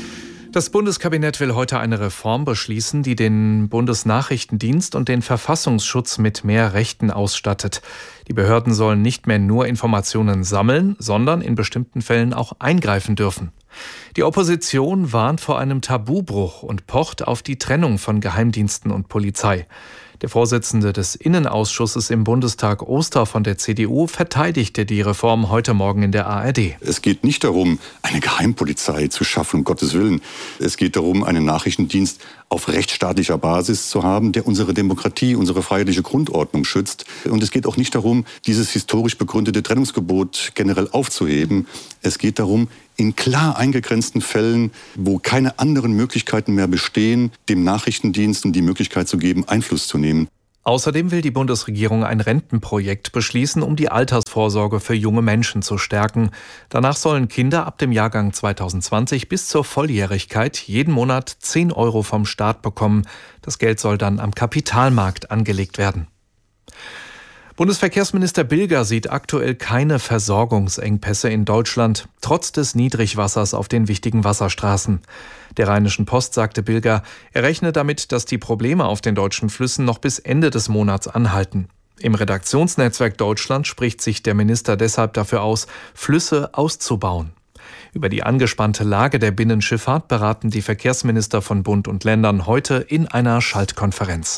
Das Bundeskabinett will heute eine Reform beschließen, die den Bundesnachrichtendienst und den Verfassungsschutz mit mehr Rechten ausstattet. Die Behörden sollen nicht mehr nur Informationen sammeln, sondern in bestimmten Fällen auch eingreifen dürfen. Die Opposition warnt vor einem Tabubruch und pocht auf die Trennung von Geheimdiensten und Polizei. Der Vorsitzende des Innenausschusses im Bundestag, Oster von der C D U, verteidigte die Reform heute Morgen in der A R D. Es geht nicht darum, eine Geheimpolizei zu schaffen, um Gottes Willen. Es geht darum, einen Nachrichtendienst auf rechtsstaatlicher Basis zu haben, der unsere Demokratie, unsere freiheitliche Grundordnung schützt. Und es geht auch nicht darum, dieses historisch begründete Trennungsgebot generell aufzuheben. Es geht darum, in klar eingegrenzten Fällen, wo keine anderen Möglichkeiten mehr bestehen, dem Nachrichtendiensten die Möglichkeit zu geben, Einfluss zu nehmen. Außerdem will die Bundesregierung ein Rentenprojekt beschließen, um die Altersvorsorge für junge Menschen zu stärken. Danach sollen Kinder ab dem Jahrgang zweitausendzwanzig bis zur Volljährigkeit jeden Monat zehn Euro vom Staat bekommen. Das Geld soll dann am Kapitalmarkt angelegt werden. Bundesverkehrsminister Bilger sieht aktuell keine Versorgungsengpässe in Deutschland, trotz des Niedrigwassers auf den wichtigen Wasserstraßen. Der Rheinischen Post sagte Bilger, er rechne damit, dass die Probleme auf den deutschen Flüssen noch bis Ende des Monats anhalten. Im Redaktionsnetzwerk Deutschland spricht sich der Minister deshalb dafür aus, Flüsse auszubauen. Über die angespannte Lage der Binnenschifffahrt beraten die Verkehrsminister von Bund und Ländern heute in einer Schaltkonferenz.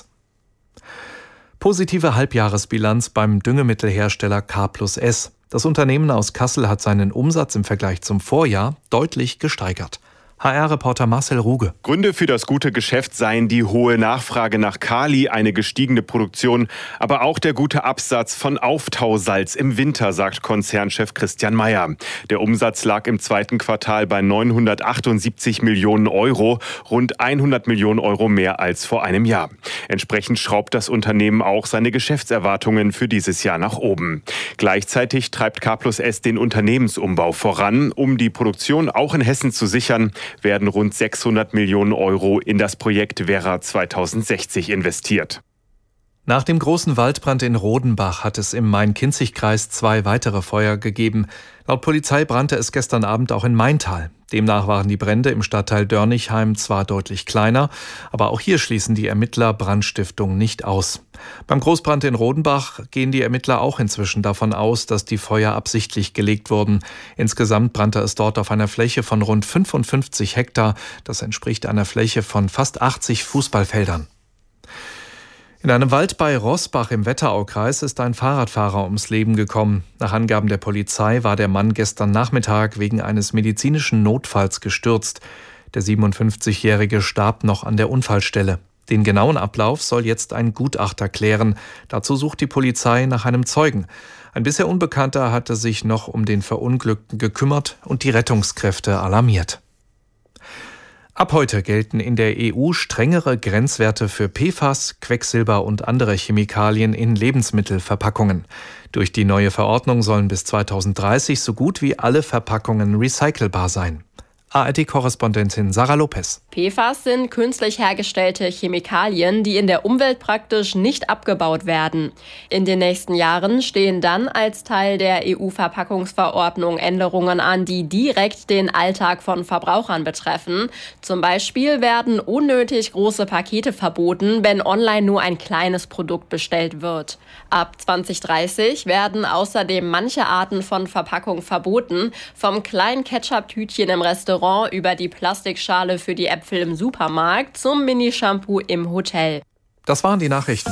Positive Halbjahresbilanz beim Düngemittelhersteller K plus S. Das Unternehmen aus Kassel hat seinen Umsatz im Vergleich zum Vorjahr deutlich gesteigert. H R-Reporter Marcel Ruge. Gründe für das gute Geschäft seien die hohe Nachfrage nach Kali, eine gestiegene Produktion, aber auch der gute Absatz von Auftausalz im Winter, sagt Konzernchef Christian Mayer. Der Umsatz lag im zweiten Quartal bei neunhundertachtundsiebzig Millionen Euro, rund hundert Millionen Euro mehr als vor einem Jahr. Entsprechend schraubt das Unternehmen auch seine Geschäftserwartungen für dieses Jahr nach oben. Gleichzeitig treibt K plus S den Unternehmensumbau voran, um die Produktion auch in Hessen zu sichern, werden rund sechshundert Millionen Euro in das Projekt Werra zweitausendsechzig investiert. Nach dem großen Waldbrand in Rodenbach hat es im Main-Kinzig-Kreis zwei weitere Feuer gegeben. Laut Polizei brannte es gestern Abend auch in Maintal. Demnach waren die Brände im Stadtteil Dörnichheim zwar deutlich kleiner, aber auch hier schließen die Ermittler Brandstiftung nicht aus. Beim Großbrand in Rodenbach gehen die Ermittler auch inzwischen davon aus, dass die Feuer absichtlich gelegt wurden. Insgesamt brannte es dort auf einer Fläche von rund fünfundfünfzig Hektar. Das entspricht einer Fläche von fast achtzig Fußballfeldern. In einem Wald bei Roßbach im Wetteraukreis ist ein Fahrradfahrer ums Leben gekommen. Nach Angaben der Polizei war der Mann gestern Nachmittag wegen eines medizinischen Notfalls gestürzt. Der siebenundfünfzigjährige starb noch an der Unfallstelle. Den genauen Ablauf soll jetzt ein Gutachter klären. Dazu sucht die Polizei nach einem Zeugen. Ein bisher Unbekannter hatte sich noch um den Verunglückten gekümmert und die Rettungskräfte alarmiert. Ab heute gelten in der E U strengere Grenzwerte für P F A S, Quecksilber und andere Chemikalien in Lebensmittelverpackungen. Durch die neue Verordnung sollen bis zweitausenddreißig so gut wie alle Verpackungen recycelbar sein. A R D-Korrespondentin Sarah Lopez. P F A S sind künstlich hergestellte Chemikalien, die in der Umwelt praktisch nicht abgebaut werden. In den nächsten Jahren stehen dann als Teil der E U-Verpackungsverordnung Änderungen an, die direkt den Alltag von Verbrauchern betreffen. Zum Beispiel werden unnötig große Pakete verboten, wenn online nur ein kleines Produkt bestellt wird. Ab zweitausenddreißig werden außerdem manche Arten von Verpackung verboten, vom kleinen Ketchup-Tütchen im Restaurant über die Plastikschale für die Äpfel im Supermarkt zum Mini-Shampoo im Hotel. Das waren die Nachrichten.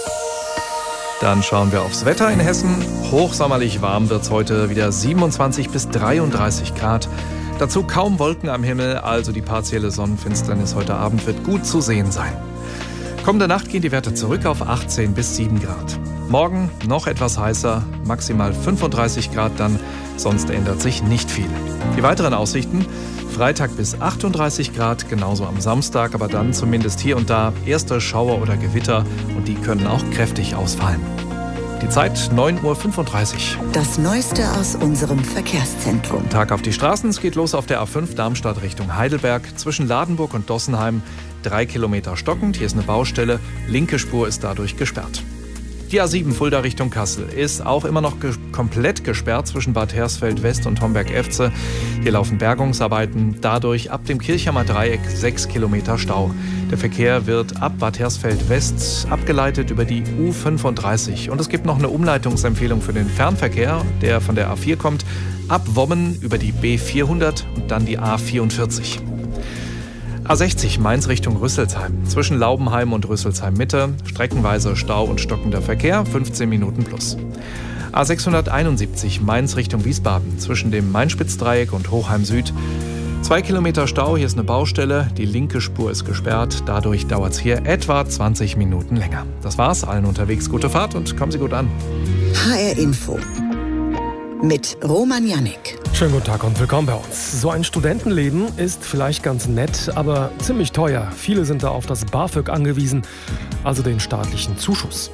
Dann schauen wir aufs Wetter in Hessen. Hochsommerlich warm wird es heute, wieder siebenundzwanzig bis dreiunddreißig Grad. Dazu kaum Wolken am Himmel, also die partielle Sonnenfinsternis heute Abend wird gut zu sehen sein. Kommende Nacht gehen die Werte zurück auf achtzehn bis sieben Grad. Morgen noch etwas heißer, maximal fünfunddreißig Grad dann, sonst ändert sich nicht viel. Die weiteren Aussichten: Freitag bis achtunddreißig Grad, genauso am Samstag, aber dann zumindest hier und da erste Schauer oder Gewitter und die können auch kräftig ausfallen. Die Zeit neun Uhr fünfunddreißig. Das Neueste aus unserem Verkehrszentrum. Tag auf die Straßen, es geht los auf der A fünf Darmstadt Richtung Heidelberg. Zwischen Ladenburg und Dossenheim drei Kilometer stockend, hier ist eine Baustelle, linke Spur ist dadurch gesperrt. Die A sieben Fulda Richtung Kassel ist auch immer noch ge- komplett gesperrt zwischen Bad Hersfeld West und Homberg-Efze. Hier laufen Bergungsarbeiten, dadurch ab dem Kirchhammer Dreieck sechs Kilometer Stau. Der Verkehr wird ab Bad Hersfeld West abgeleitet über die U fünfunddreißig. Und es gibt noch eine Umleitungsempfehlung für den Fernverkehr, der von der A vier kommt, ab Wommen über die B vierhundert und dann die A vierundvierzig. A sechzig Mainz Richtung Rüsselsheim. Zwischen Laubenheim und Rüsselsheim Mitte. Streckenweise Stau und stockender Verkehr, fünfzehn Minuten plus. A sechshunderteinundsiebzig Mainz Richtung Wiesbaden. Zwischen dem Mainspitzdreieck und Hochheim Süd. Zwei Kilometer Stau, hier ist eine Baustelle. Die linke Spur ist gesperrt. Dadurch dauert es hier etwa zwanzig Minuten länger. Das war's. Allen unterwegs gute Fahrt und kommen Sie gut an. H R Info mit Roman Jannik. Schönen guten Tag und willkommen bei uns. So ein Studentenleben ist vielleicht ganz nett, aber ziemlich teuer. Viele sind da auf das BAföG angewiesen, also den staatlichen Zuschuss.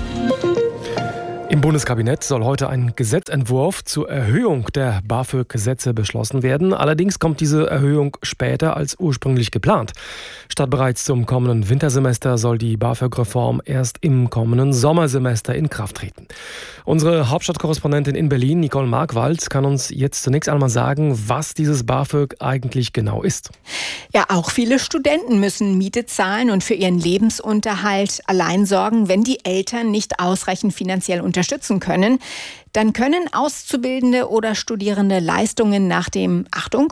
Im Bundeskabinett soll heute ein Gesetzentwurf zur Erhöhung der BAföG-Sätze beschlossen werden. Allerdings kommt diese Erhöhung später als ursprünglich geplant. Statt bereits zum kommenden Wintersemester soll die BAföG-Reform erst im kommenden Sommersemester in Kraft treten. Unsere Hauptstadtkorrespondentin in Berlin, Nicole Markwald, kann uns jetzt zunächst einmal sagen, was dieses BAföG eigentlich genau ist. Ja, auch viele Studenten müssen Miete zahlen und für ihren Lebensunterhalt allein sorgen, wenn die Eltern nicht ausreichend finanziell unterstützen können. Dann können Auszubildende oder Studierende Leistungen nach dem, Achtung,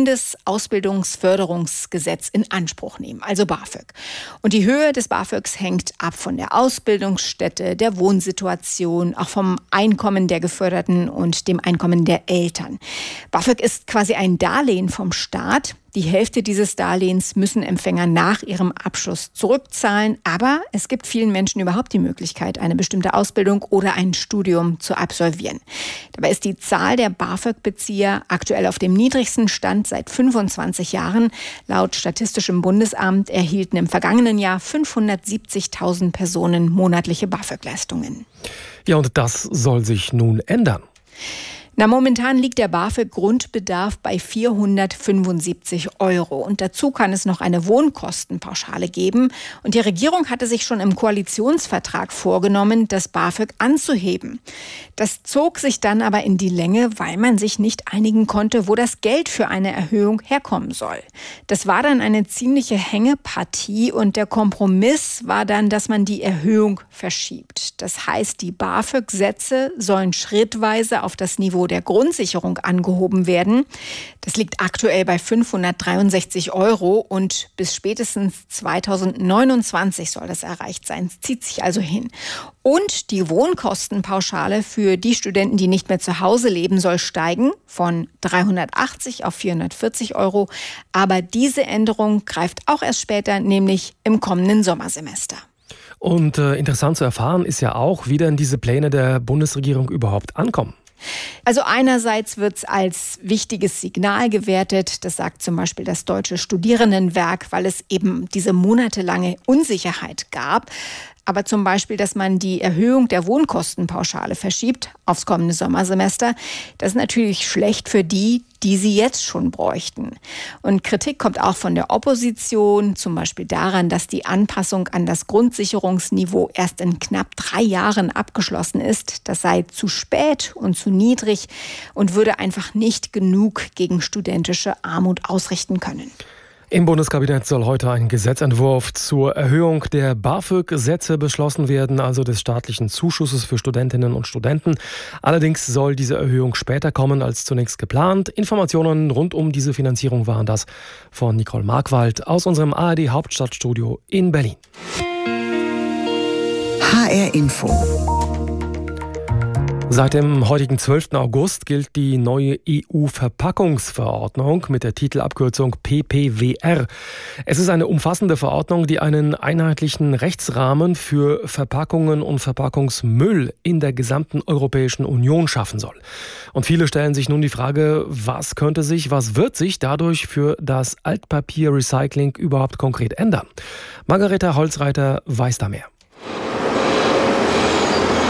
Bundesausbildungsförderungsgesetz in Anspruch nehmen, also BAföG. Und die Höhe des BAföGs hängt ab von der Ausbildungsstätte, der Wohnsituation, auch vom Einkommen der Geförderten und dem Einkommen der Eltern. BAföG ist quasi ein Darlehen vom Staat. Die Hälfte dieses Darlehens müssen Empfänger nach ihrem Abschluss zurückzahlen. Aber es gibt vielen Menschen überhaupt die Möglichkeit, eine bestimmte Ausbildung oder ein Studium zu absolvieren. Dabei ist die Zahl der BAföG-Bezieher aktuell auf dem niedrigsten Stand seit fünfundzwanzig Jahren. Laut Statistischem Bundesamt erhielten im vergangenen Jahr fünfhundertsiebzigtausend Personen monatliche BAföG-Leistungen. Ja, und das soll sich nun ändern. Na, momentan liegt der BAföG-Grundbedarf bei vierhundertfünfundsiebzig Euro. Und dazu kann es noch eine Wohnkostenpauschale geben. Und die Regierung hatte sich schon im Koalitionsvertrag vorgenommen, das BAföG anzuheben. Das zog sich dann aber in die Länge, weil man sich nicht einigen konnte, wo das Geld für eine Erhöhung herkommen soll. Das war dann eine ziemliche Hängepartie und der Kompromiss war dann, dass man die Erhöhung verschiebt. Das heißt, die BAföG-Sätze sollen schrittweise auf das Niveau der Grundsicherung angehoben werden. Das liegt aktuell bei fünfhundertdreiundsechzig Euro und bis spätestens zweitausendneunundzwanzig soll das erreicht sein. Es zieht sich also hin. Und die Wohnkostenpauschale für die Studenten, die nicht mehr zu Hause leben, soll steigen von dreihundertachtzig auf vierhundertvierzig Euro. Aber diese Änderung greift auch erst später, nämlich im kommenden Sommersemester. Und äh, interessant zu erfahren ist ja auch, wie denn diese Pläne der Bundesregierung überhaupt ankommen. Also einerseits wird es als wichtiges Signal gewertet, das sagt zum Beispiel das Deutsche Studierendenwerk, weil es eben diese monatelange Unsicherheit gab. Aber zum Beispiel, dass man die Erhöhung der Wohnkostenpauschale verschiebt aufs kommende Sommersemester, das ist natürlich schlecht für die, die sie jetzt schon bräuchten. Und Kritik kommt auch von der Opposition, zum Beispiel daran, dass die Anpassung an das Grundsicherungsniveau erst in knapp drei Jahren abgeschlossen ist. Das sei zu spät und zu niedrig und würde einfach nicht genug gegen studentische Armut ausrichten können. Im Bundeskabinett soll heute ein Gesetzentwurf zur Erhöhung der BAföG-Sätze beschlossen werden, also des staatlichen Zuschusses für Studentinnen und Studenten. Allerdings soll diese Erhöhung später kommen als zunächst geplant. Informationen rund um diese Finanzierung waren das von Nicole Markwald aus unserem A R D-Hauptstadtstudio in Berlin. H R Info. Seit dem heutigen zwölften August gilt die neue E U-Verpackungsverordnung mit der Titelabkürzung P P W R. Es ist eine umfassende Verordnung, die einen einheitlichen Rechtsrahmen für Verpackungen und Verpackungsmüll in der gesamten Europäischen Union schaffen soll. Und viele stellen sich nun die Frage, was könnte sich, was wird sich dadurch für das Altpapierrecycling überhaupt konkret ändern? Margareta Holzreiter weiß da mehr.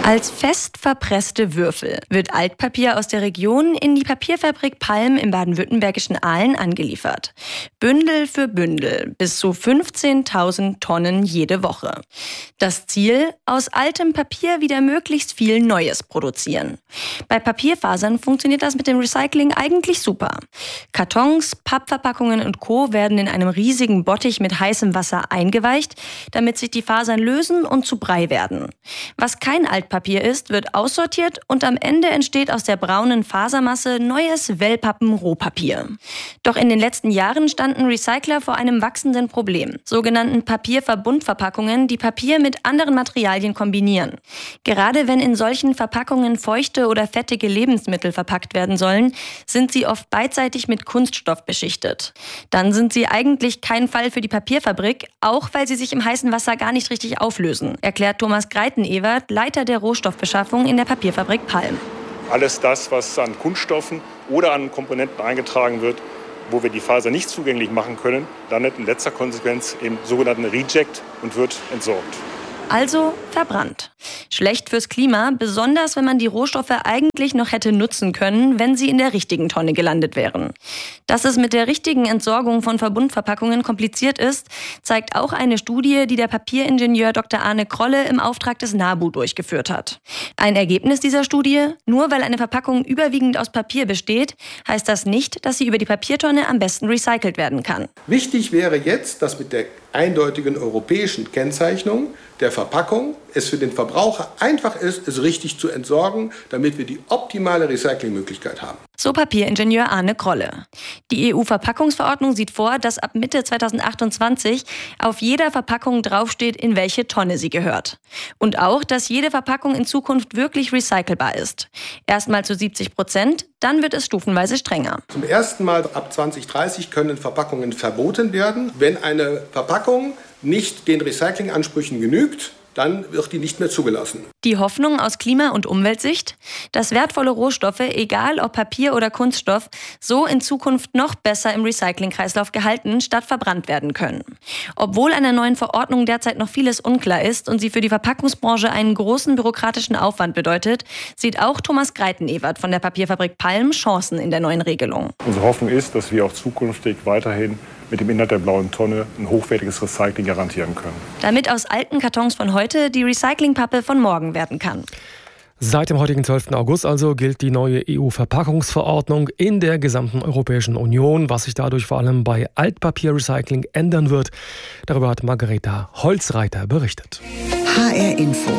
Als fest verpresste Würfel wird Altpapier aus der Region in die Papierfabrik Palm im baden-württembergischen Aalen angeliefert. Bündel für Bündel, bis zu fünfzehntausend Tonnen jede Woche. Das Ziel: aus altem Papier wieder möglichst viel Neues produzieren. Bei Papierfasern funktioniert das mit dem Recycling eigentlich super. Kartons, Pappverpackungen und Co. werden in einem riesigen Bottich mit heißem Wasser eingeweicht, damit sich die Fasern lösen und zu Brei werden. Was kein Altpapier ist, wird aussortiert und am Ende entsteht aus der braunen Fasermasse neues Wellpappen-Rohpapier. Doch in den letzten Jahren standen Recycler vor einem wachsenden Problem, sogenannten Papierverbundverpackungen, die Papier mit anderen Materialien kombinieren. Gerade wenn in solchen Verpackungen feuchte oder fettige Lebensmittel verpackt werden sollen, sind sie oft beidseitig mit Kunststoff beschichtet. Dann sind sie eigentlich kein Fall für die Papierfabrik, auch weil sie sich im heißen Wasser gar nicht richtig auflösen, erklärt Thomas Greiten-Ewert, Leiter der Rohstoffbeschaffung in der Papierfabrik Palm. Alles das, was an Kunststoffen oder an Komponenten eingetragen wird, wo wir die Faser nicht zugänglich machen können, landet in letzter Konsequenz im sogenannten Reject und wird entsorgt. Also verbrannt. Schlecht fürs Klima, besonders wenn man die Rohstoffe eigentlich noch hätte nutzen können, wenn sie in der richtigen Tonne gelandet wären. Dass es mit der richtigen Entsorgung von Verbundverpackungen kompliziert ist, zeigt auch eine Studie, die der Papieringenieur Doktor Arne Krolle im Auftrag des NABU durchgeführt hat. Ein Ergebnis dieser Studie: Nur weil eine Verpackung überwiegend aus Papier besteht, heißt das nicht, dass sie über die Papiertonne am besten recycelt werden kann. Wichtig wäre jetzt, dass mit der eindeutigen europäischen Kennzeichnung der Verpackung es für den Verbraucher einfach ist, es richtig zu entsorgen, damit wir die optimale Recyclingmöglichkeit haben. So Papieringenieur Arne Krolle. Die E U-Verpackungsverordnung sieht vor, dass ab Mitte zweitausendachtundzwanzig auf jeder Verpackung draufsteht, in welche Tonne sie gehört. Und auch, dass jede Verpackung in Zukunft wirklich recycelbar ist. Erstmal zu siebzig Prozent, dann wird es stufenweise strenger. Zum ersten Mal ab zwanzig dreißig können Verpackungen verboten werden. Wenn eine Verpackung nicht den Recyclingansprüchen genügt, dann wird die nicht mehr zugelassen. Die Hoffnung aus Klima- und Umweltsicht? Dass wertvolle Rohstoffe, egal ob Papier oder Kunststoff, so in Zukunft noch besser im Recyclingkreislauf gehalten statt verbrannt werden können. Obwohl einer neuen Verordnung derzeit noch vieles unklar ist und sie für die Verpackungsbranche einen großen bürokratischen Aufwand bedeutet, sieht auch Thomas Greiten-Ewert von der Papierfabrik Palm Chancen in der neuen Regelung. Unsere Hoffnung ist, dass wir auch zukünftig weiterhin mit dem Inhalt der blauen Tonne ein hochwertiges Recycling garantieren können. Damit aus alten Kartons von heute die Recyclingpappe von morgen werden kann. Seit dem heutigen zwölften August also gilt die neue E U-Verpackungsverordnung in der gesamten Europäischen Union, was sich dadurch vor allem bei Altpapierrecycling ändern wird. Darüber hat Margareta Holzreiter berichtet. H R Info.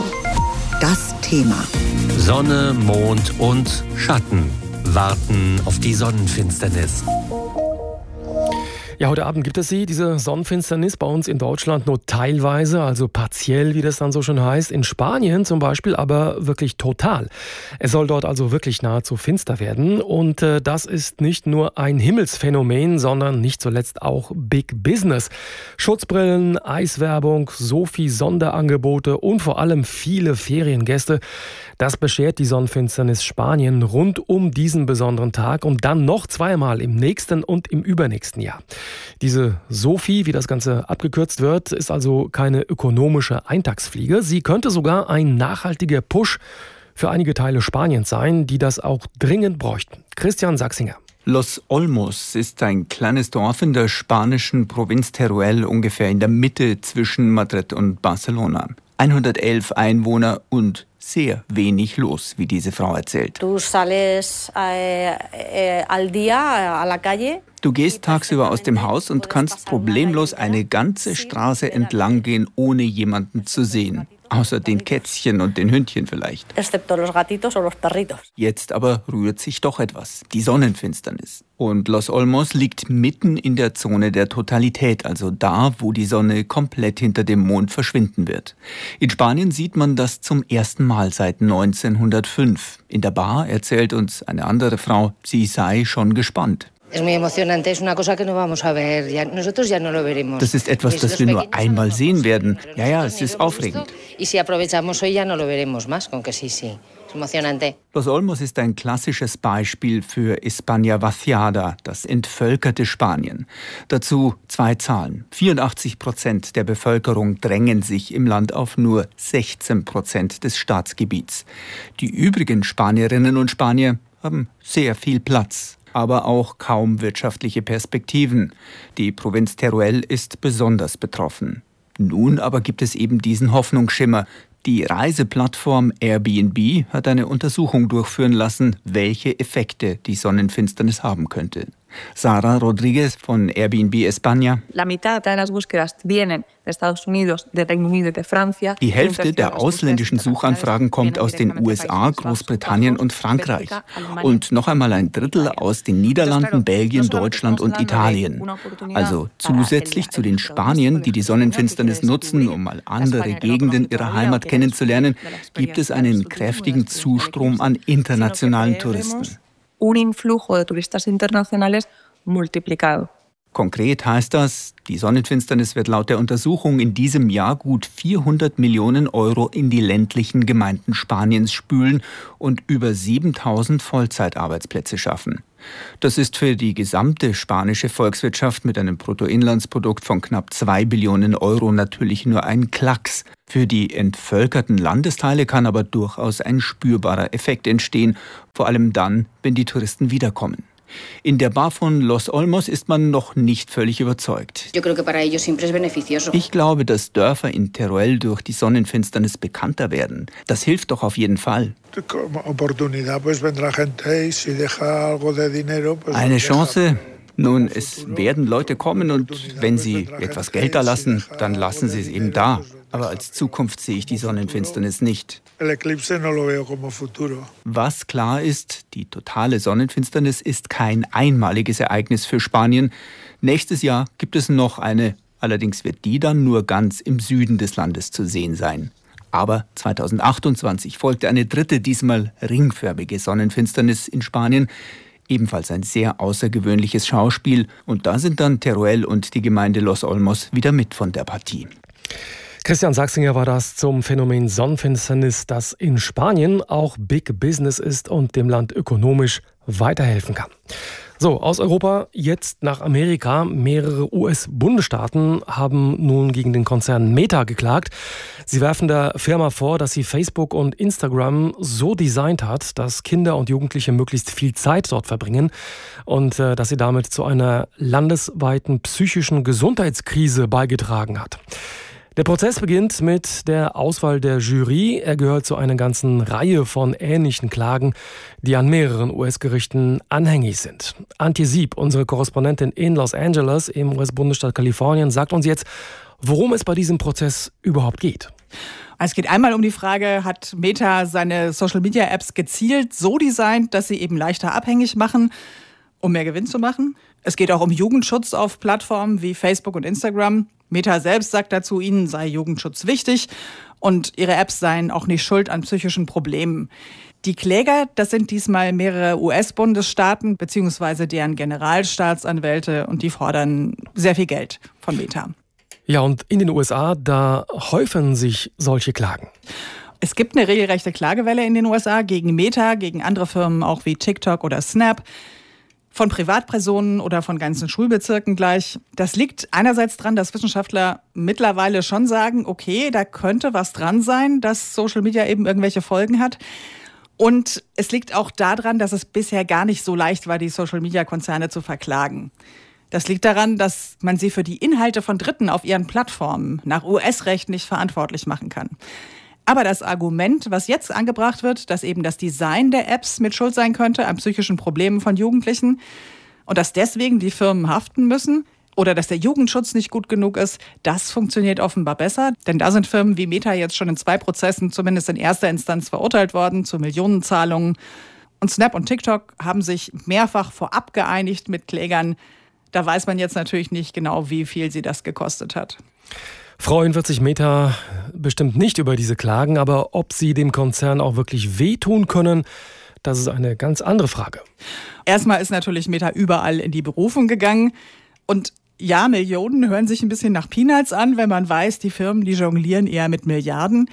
Das Thema. Sonne, Mond und Schatten warten auf die Sonnenfinsternis. Ja, heute Abend gibt es sie, diese Sonnenfinsternis, bei uns in Deutschland nur teilweise, also partiell, wie das dann so schön heißt. In Spanien zum Beispiel aber wirklich total. Es soll dort also wirklich nahezu finster werden. Und äh, das ist nicht nur ein Himmelsphänomen, sondern nicht zuletzt auch Big Business. Schutzbrillen, Eiswerbung, so viel Sonderangebote und vor allem viele Feriengäste. Das beschert die Sonnenfinsternis Spanien rund um diesen besonderen Tag und dann noch zweimal im nächsten und im übernächsten Jahr. Diese Sophie, wie das Ganze abgekürzt wird, ist also keine ökonomische Eintagsfliege. Sie könnte sogar ein nachhaltiger Push für einige Teile Spaniens sein, die das auch dringend bräuchten. Christian Sachsinger. Los Olmos ist ein kleines Dorf in der spanischen Provinz Teruel, ungefähr in der Mitte zwischen Madrid und Barcelona. hundertelf Einwohner und sehr wenig los, wie diese Frau erzählt. Du sales eh, eh, al día a la calle. Du gehst tagsüber aus dem Haus und kannst problemlos eine ganze Straße entlang gehen, ohne jemanden zu sehen. Außer den Kätzchen und den Hündchen vielleicht. Excepto los gatitos o los perritos. Jetzt aber rührt sich doch etwas. Die Sonnenfinsternis. Und Los Olmos liegt mitten in der Zone der Totalität, also da, wo die Sonne komplett hinter dem Mond verschwinden wird. In Spanien sieht man das zum ersten Mal seit neunzehnhundertfünf. In der Bar erzählt uns eine andere Frau, sie sei schon gespannt. Es muy emocionante, es una cosa que no vamos a ver, ya, nosotros ya no lo veremos. Das ist etwas, das wir nur einmal sehen werden. Ja, ja, es ist aufregend. Y si aprovechamos hoy ya no lo veremos más, con que sí, sí. Los Olmos ist ein klassisches Beispiel für España vaciada, das entvölkerte Spanien. Dazu zwei Zahlen. vierundachtzig Prozent der Bevölkerung drängen sich im Land auf nur sechzehn Prozent des Staatsgebiets. Die übrigen Spanierinnen und Spanier haben sehr viel Platz, aber auch kaum wirtschaftliche Perspektiven. Die Provinz Teruel ist besonders betroffen. Nun aber gibt es eben diesen Hoffnungsschimmer. Die Reiseplattform Airbnb hat eine Untersuchung durchführen lassen, welche Effekte die Sonnenfinsternis haben könnte. Sara Rodriguez von Airbnb España. Die Hälfte der ausländischen Suchanfragen kommt aus den U S A, Großbritannien und Frankreich. Und noch einmal ein Drittel aus den Niederlanden, Belgien, Deutschland und Italien. Also zusätzlich zu den Spaniern, die die Sonnenfinsternis nutzen, um mal andere Gegenden ihrer Heimat kennenzulernen, gibt es einen kräftigen Zustrom an internationalen Touristen. Un influjo de turistas internacionales multiplicado. Konkret heißt das, die Sonnenfinsternis wird laut der Untersuchung in diesem Jahr gut vierhundert Millionen Euro in die ländlichen Gemeinden Spaniens spülen und über siebentausend Vollzeitarbeitsplätze schaffen. Das ist für die gesamte spanische Volkswirtschaft mit einem Bruttoinlandsprodukt von knapp zwei Billionen Euro natürlich nur ein Klacks. Für die entvölkerten Landesteile kann aber durchaus ein spürbarer Effekt entstehen, vor allem dann, wenn die Touristen wiederkommen. In der Bar von Los Olmos ist man noch nicht völlig überzeugt. Ich glaube, dass Dörfer in Teruel durch die Sonnenfinsternis bekannter werden. Das hilft doch auf jeden Fall. Eine Chance? Nun, es werden Leute kommen und wenn sie etwas Geld da lassen, dann lassen sie es eben da. Aber als Zukunft sehe ich die Sonnenfinsternis nicht. Was klar ist, die totale Sonnenfinsternis ist kein einmaliges Ereignis für Spanien. Nächstes Jahr gibt es noch eine, allerdings wird die dann nur ganz im Süden des Landes zu sehen sein. Aber zweitausendachtundzwanzig folgte eine dritte, diesmal ringförmige Sonnenfinsternis in Spanien. Ebenfalls ein sehr außergewöhnliches Schauspiel. Und da sind dann Teruel und die Gemeinde Los Olmos wieder mit von der Partie. Christian Sachsinger war das zum Phänomen Sonnenfinsternis, das in Spanien auch Big Business ist und dem Land ökonomisch weiterhelfen kann. So, aus Europa jetzt nach Amerika. Mehrere U S-Bundesstaaten haben nun gegen den Konzern Meta geklagt. Sie werfen der Firma vor, dass sie Facebook und Instagram so designt hat, dass Kinder und Jugendliche möglichst viel Zeit dort verbringen und äh, dass sie damit zu einer landesweiten psychischen Gesundheitskrise beigetragen hat. Der Prozess beginnt mit der Auswahl der Jury. Er gehört zu einer ganzen Reihe von ähnlichen Klagen, die an mehreren U S-Gerichten anhängig sind. Antje Sieb, unsere Korrespondentin in Los Angeles im U S-Bundesstaat Kalifornien, sagt uns jetzt, worum es bei diesem Prozess überhaupt geht. Es geht einmal um die Frage, hat Meta seine Social-Media-Apps gezielt so designt, dass sie eben leichter abhängig machen, um mehr Gewinn zu machen? Es geht auch um Jugendschutz auf Plattformen wie Facebook und Instagram. Meta selbst sagt dazu, ihnen sei Jugendschutz wichtig und ihre Apps seien auch nicht schuld an psychischen Problemen. Die Kläger, das sind diesmal mehrere U S-Bundesstaaten bzw. deren Generalstaatsanwälte und die fordern sehr viel Geld von Meta. Ja, und in den U S A, da häufen sich solche Klagen. Es gibt eine regelrechte Klagewelle in den U S A gegen Meta, gegen andere Firmen auch wie TikTok oder Snap. Von Privatpersonen oder von ganzen Schulbezirken gleich. Das liegt einerseits dran, dass Wissenschaftler mittlerweile schon sagen, okay, da könnte was dran sein, dass Social Media eben irgendwelche Folgen hat. Und es liegt auch daran, dass es bisher gar nicht so leicht war, die Social Media Konzerne zu verklagen. Das liegt daran, dass man sie für die Inhalte von Dritten auf ihren Plattformen nach U S-Recht nicht verantwortlich machen kann. Aber das Argument, was jetzt angebracht wird, dass eben das Design der Apps mit Schuld sein könnte an psychischen Problemen von Jugendlichen und dass deswegen die Firmen haften müssen oder dass der Jugendschutz nicht gut genug ist, das funktioniert offenbar besser. Denn da sind Firmen wie Meta jetzt schon in zwei Prozessen, zumindest in erster Instanz, verurteilt worden zu Millionenzahlungen. Und Snap und TikTok haben sich mehrfach vorab geeinigt mit Klägern. Da weiß man jetzt natürlich nicht genau, wie viel sie das gekostet hat. Freuen wird sich Meta bestimmt nicht über diese Klagen, aber ob sie dem Konzern auch wirklich wehtun können, das ist eine ganz andere Frage. Erstmal ist natürlich Meta überall in die Berufung gegangen. Und ja, Millionen hören sich ein bisschen nach Peanuts an, wenn man weiß, die Firmen, die jonglieren eher mit Milliarden.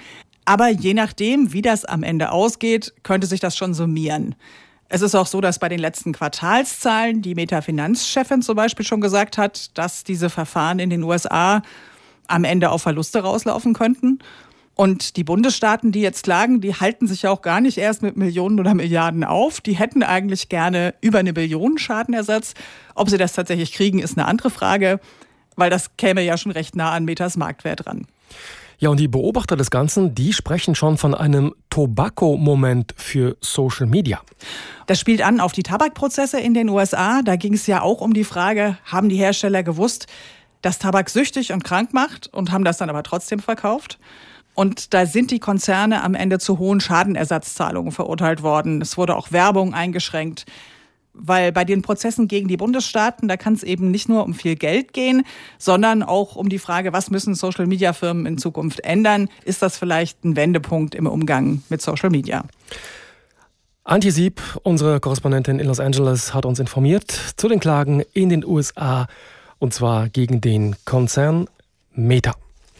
Aber je nachdem, wie das am Ende ausgeht, könnte sich das schon summieren. Es ist auch so, dass bei den letzten Quartalszahlen die Meta-Finanzchefin zum Beispiel schon gesagt hat, dass diese Verfahren in den U S A am Ende auf Verluste rauslaufen könnten. Und die Bundesstaaten, die jetzt klagen, die halten sich ja auch gar nicht erst mit Millionen oder Milliarden auf. Die hätten eigentlich gerne über eine Billion Schadenersatz. Ob sie das tatsächlich kriegen, ist eine andere Frage, weil das käme ja schon recht nah an Metas Marktwert ran. Ja, und die Beobachter des Ganzen, die sprechen schon von einem Tobacco-Moment für Social Media. Das spielt an auf die Tabakprozesse in den U S A. Da ging es ja auch um die Frage, haben die Hersteller gewusst, dass Tabak süchtig und krank macht und haben das dann aber trotzdem verkauft? Und da sind die Konzerne am Ende zu hohen Schadenersatzzahlungen verurteilt worden. Es wurde auch Werbung eingeschränkt. Weil bei den Prozessen gegen die Bundesstaaten, da kann es eben nicht nur um viel Geld gehen, sondern auch um die Frage, was müssen Social-Media-Firmen in Zukunft ändern? Ist das vielleicht ein Wendepunkt im Umgang mit Social Media? Antje Sieb, unsere Korrespondentin in Los Angeles, hat uns informiert zu den Klagen in den U S A, und zwar gegen den Konzern Meta.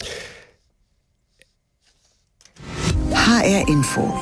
H R Info.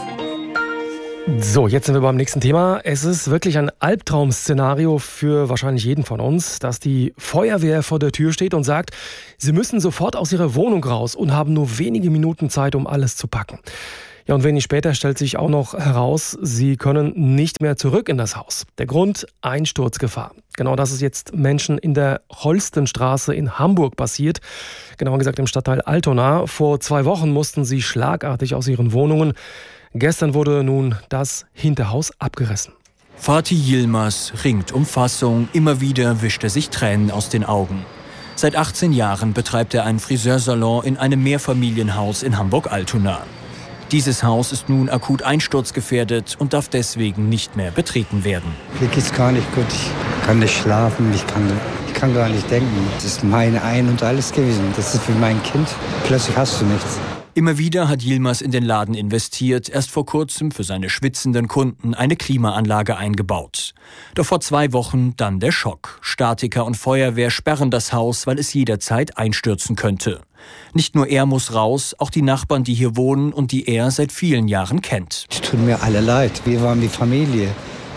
So, jetzt sind wir beim nächsten Thema. Es ist wirklich ein Albtraum-Szenario für wahrscheinlich jeden von uns, dass die Feuerwehr vor der Tür steht und sagt, sie müssen sofort aus ihrer Wohnung raus und haben nur wenige Minuten Zeit, um alles zu packen. Ja, und wenig später stellt sich auch noch heraus, sie können nicht mehr zurück in das Haus. Der Grund: Einsturzgefahr. Genau das ist jetzt Menschen in der Holstenstraße in Hamburg passiert. Genauer gesagt im Stadtteil Altona. Vor zwei Wochen mussten sie schlagartig aus ihren Wohnungen. Gestern wurde nun das Hinterhaus abgerissen. Fatih Yilmaz ringt um Fassung. Immer wieder wischt er sich Tränen aus den Augen. Seit achtzehn Jahren betreibt er einen Friseursalon in einem Mehrfamilienhaus in Hamburg-Altona. Dieses Haus ist nun akut einsturzgefährdet und darf deswegen nicht mehr betreten werden. Mir geht's gar nicht gut. Ich kann nicht schlafen, ich kann, ich kann gar nicht denken. Das ist meine Ein und Alles gewesen. Das ist für mein Kind. Plötzlich hast du nichts. Immer wieder hat Yilmaz in den Laden investiert, erst vor kurzem für seine schwitzenden Kunden eine Klimaanlage eingebaut. Doch vor zwei Wochen dann der Schock. Statiker und Feuerwehr sperren das Haus, weil es jederzeit einstürzen könnte. Nicht nur er muss raus, auch die Nachbarn, die hier wohnen und die er seit vielen Jahren kennt. Es tut mir alle leid. Wir waren die Familie.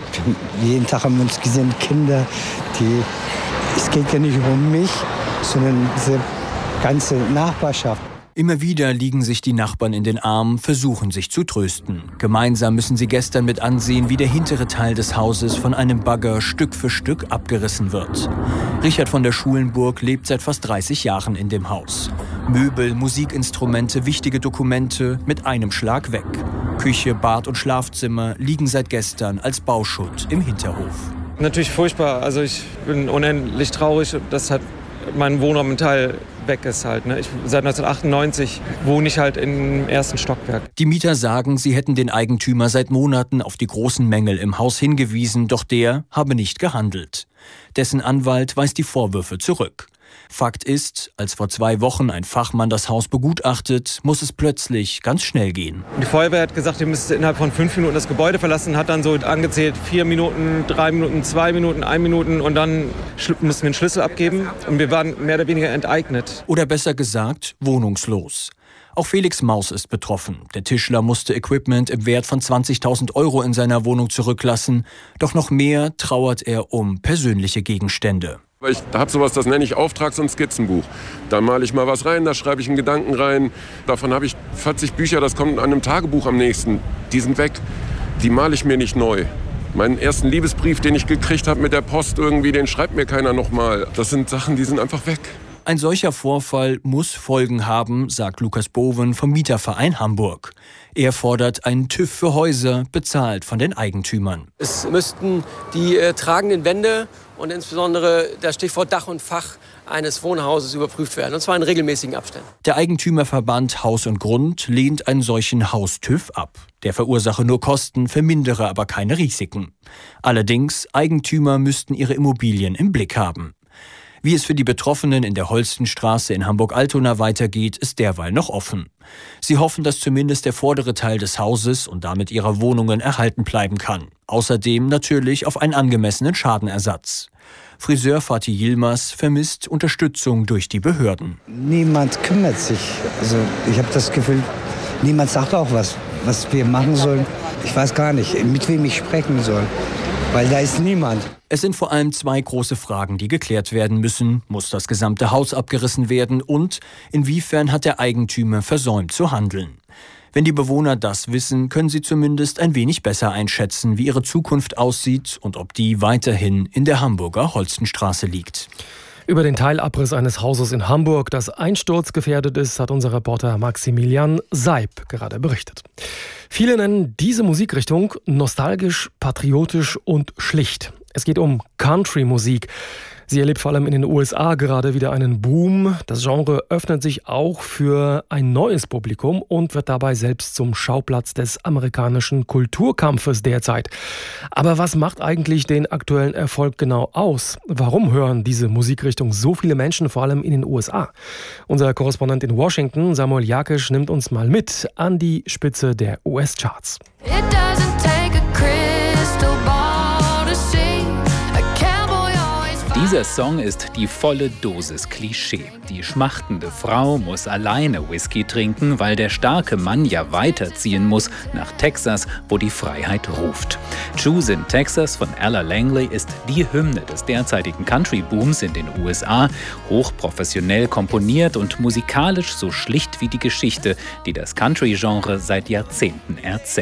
Jeden Tag haben wir uns gesehen, Kinder. Die, es geht ja nicht um mich, sondern diese ganze Nachbarschaft. Immer wieder liegen sich die Nachbarn in den Armen, versuchen sich zu trösten. Gemeinsam müssen sie gestern mit ansehen, wie der hintere Teil des Hauses von einem Bagger Stück für Stück abgerissen wird. Richard von der Schulenburg lebt seit fast dreißig Jahren in dem Haus. Möbel, Musikinstrumente, wichtige Dokumente mit einem Schlag weg. Küche, Bad und Schlafzimmer liegen seit gestern als Bauschutt im Hinterhof. Natürlich furchtbar. Also ich bin unendlich traurig, dass halt mein Wohnraum ein Teil weg ist halt. Ne? Ich, seit neunzehnhundertachtundneunzig wohne ich halt im ersten Stockwerk. Die Mieter sagen, sie hätten den Eigentümer seit Monaten auf die großen Mängel im Haus hingewiesen, doch der habe nicht gehandelt. Dessen Anwalt weist die Vorwürfe zurück. Fakt ist, als vor zwei Wochen ein Fachmann das Haus begutachtet, muss es plötzlich ganz schnell gehen. Die Feuerwehr hat gesagt, ihr müsst innerhalb von fünf Minuten das Gebäude verlassen, hat dann so angezählt, vier Minuten, drei Minuten, zwei Minuten, ein Minuten und dann mussten wir einen Schlüssel abgeben und wir waren mehr oder weniger enteignet. Oder besser gesagt, wohnungslos. Auch Felix Maus ist betroffen. Der Tischler musste Equipment im Wert von zwanzigtausend Euro in seiner Wohnung zurücklassen. Doch noch mehr trauert er um persönliche Gegenstände. Ich habe sowas, das nenne ich Auftrags- und Skizzenbuch. Da male ich mal was rein, da schreibe ich einen Gedanken rein. Davon habe ich vierzig Bücher, das kommt an einem Tagebuch am nächsten. Die sind weg, die male ich mir nicht neu. Meinen ersten Liebesbrief, den ich gekriegt habe mit der Post irgendwie, den schreibt mir keiner nochmal. Das sind Sachen, die sind einfach weg. Ein solcher Vorfall muss Folgen haben, sagt Lukas Boven vom Mieterverein Hamburg. Er fordert einen TÜV für Häuser, bezahlt von den Eigentümern. Es müssten die äh, tragenden Wände und insbesondere das Stichwort Dach und Fach eines Wohnhauses überprüft werden, und zwar in regelmäßigen Abständen. Der Eigentümerverband Haus und Grund lehnt einen solchen Haus-TÜV ab. Der verursache nur Kosten, vermindere aber keine Risiken. Allerdings, Eigentümer müssten ihre Immobilien im Blick haben. Wie es für die Betroffenen in der Holstenstraße in Hamburg-Altona weitergeht, ist derweil noch offen. Sie hoffen, dass zumindest der vordere Teil des Hauses und damit ihrer Wohnungen erhalten bleiben kann. Außerdem natürlich auf einen angemessenen Schadenersatz. Friseur Fatih Yilmaz vermisst Unterstützung durch die Behörden. Niemand kümmert sich. Also ich habe das Gefühl, Niemand sagt auch was, was wir machen sollen. Ich weiß gar nicht, mit wem ich sprechen soll, weil da ist niemand. Es sind vor allem zwei große Fragen, die geklärt werden müssen. Muss das gesamte Haus abgerissen werden und inwiefern hat der Eigentümer versäumt zu handeln? Wenn die Bewohner das wissen, können sie zumindest ein wenig besser einschätzen, wie ihre Zukunft aussieht und ob die weiterhin in der Hamburger Holstenstraße liegt. Über den Teilabriss eines Hauses in Hamburg, das einsturzgefährdet ist, hat unser Reporter Maximilian Seib gerade berichtet. Viele nennen diese Musikrichtung nostalgisch, patriotisch und schlicht. Es geht um Country-Musik. Sie erlebt vor allem in den U S A gerade wieder einen Boom. Das Genre öffnet sich auch für ein neues Publikum und wird dabei selbst zum Schauplatz des amerikanischen Kulturkampfes derzeit. Aber was macht eigentlich den aktuellen Erfolg genau aus? Warum hören diese Musikrichtung so viele Menschen, vor allem in den U S A? Unser Korrespondent in Washington, Samuel Jakisch, nimmt uns mal mit an die Spitze der U S-Charts. Dieser Song ist die volle Dosis Klischee. Die schmachtende Frau muss alleine Whisky trinken, weil der starke Mann ja weiterziehen muss nach Texas, wo die Freiheit ruft. Choose in Texas von Ella Langley ist die Hymne des derzeitigen Country-Booms in den U S A, hochprofessionell komponiert und musikalisch so schlicht wie die Geschichte, die das Country-Genre seit Jahrzehnten erzählt.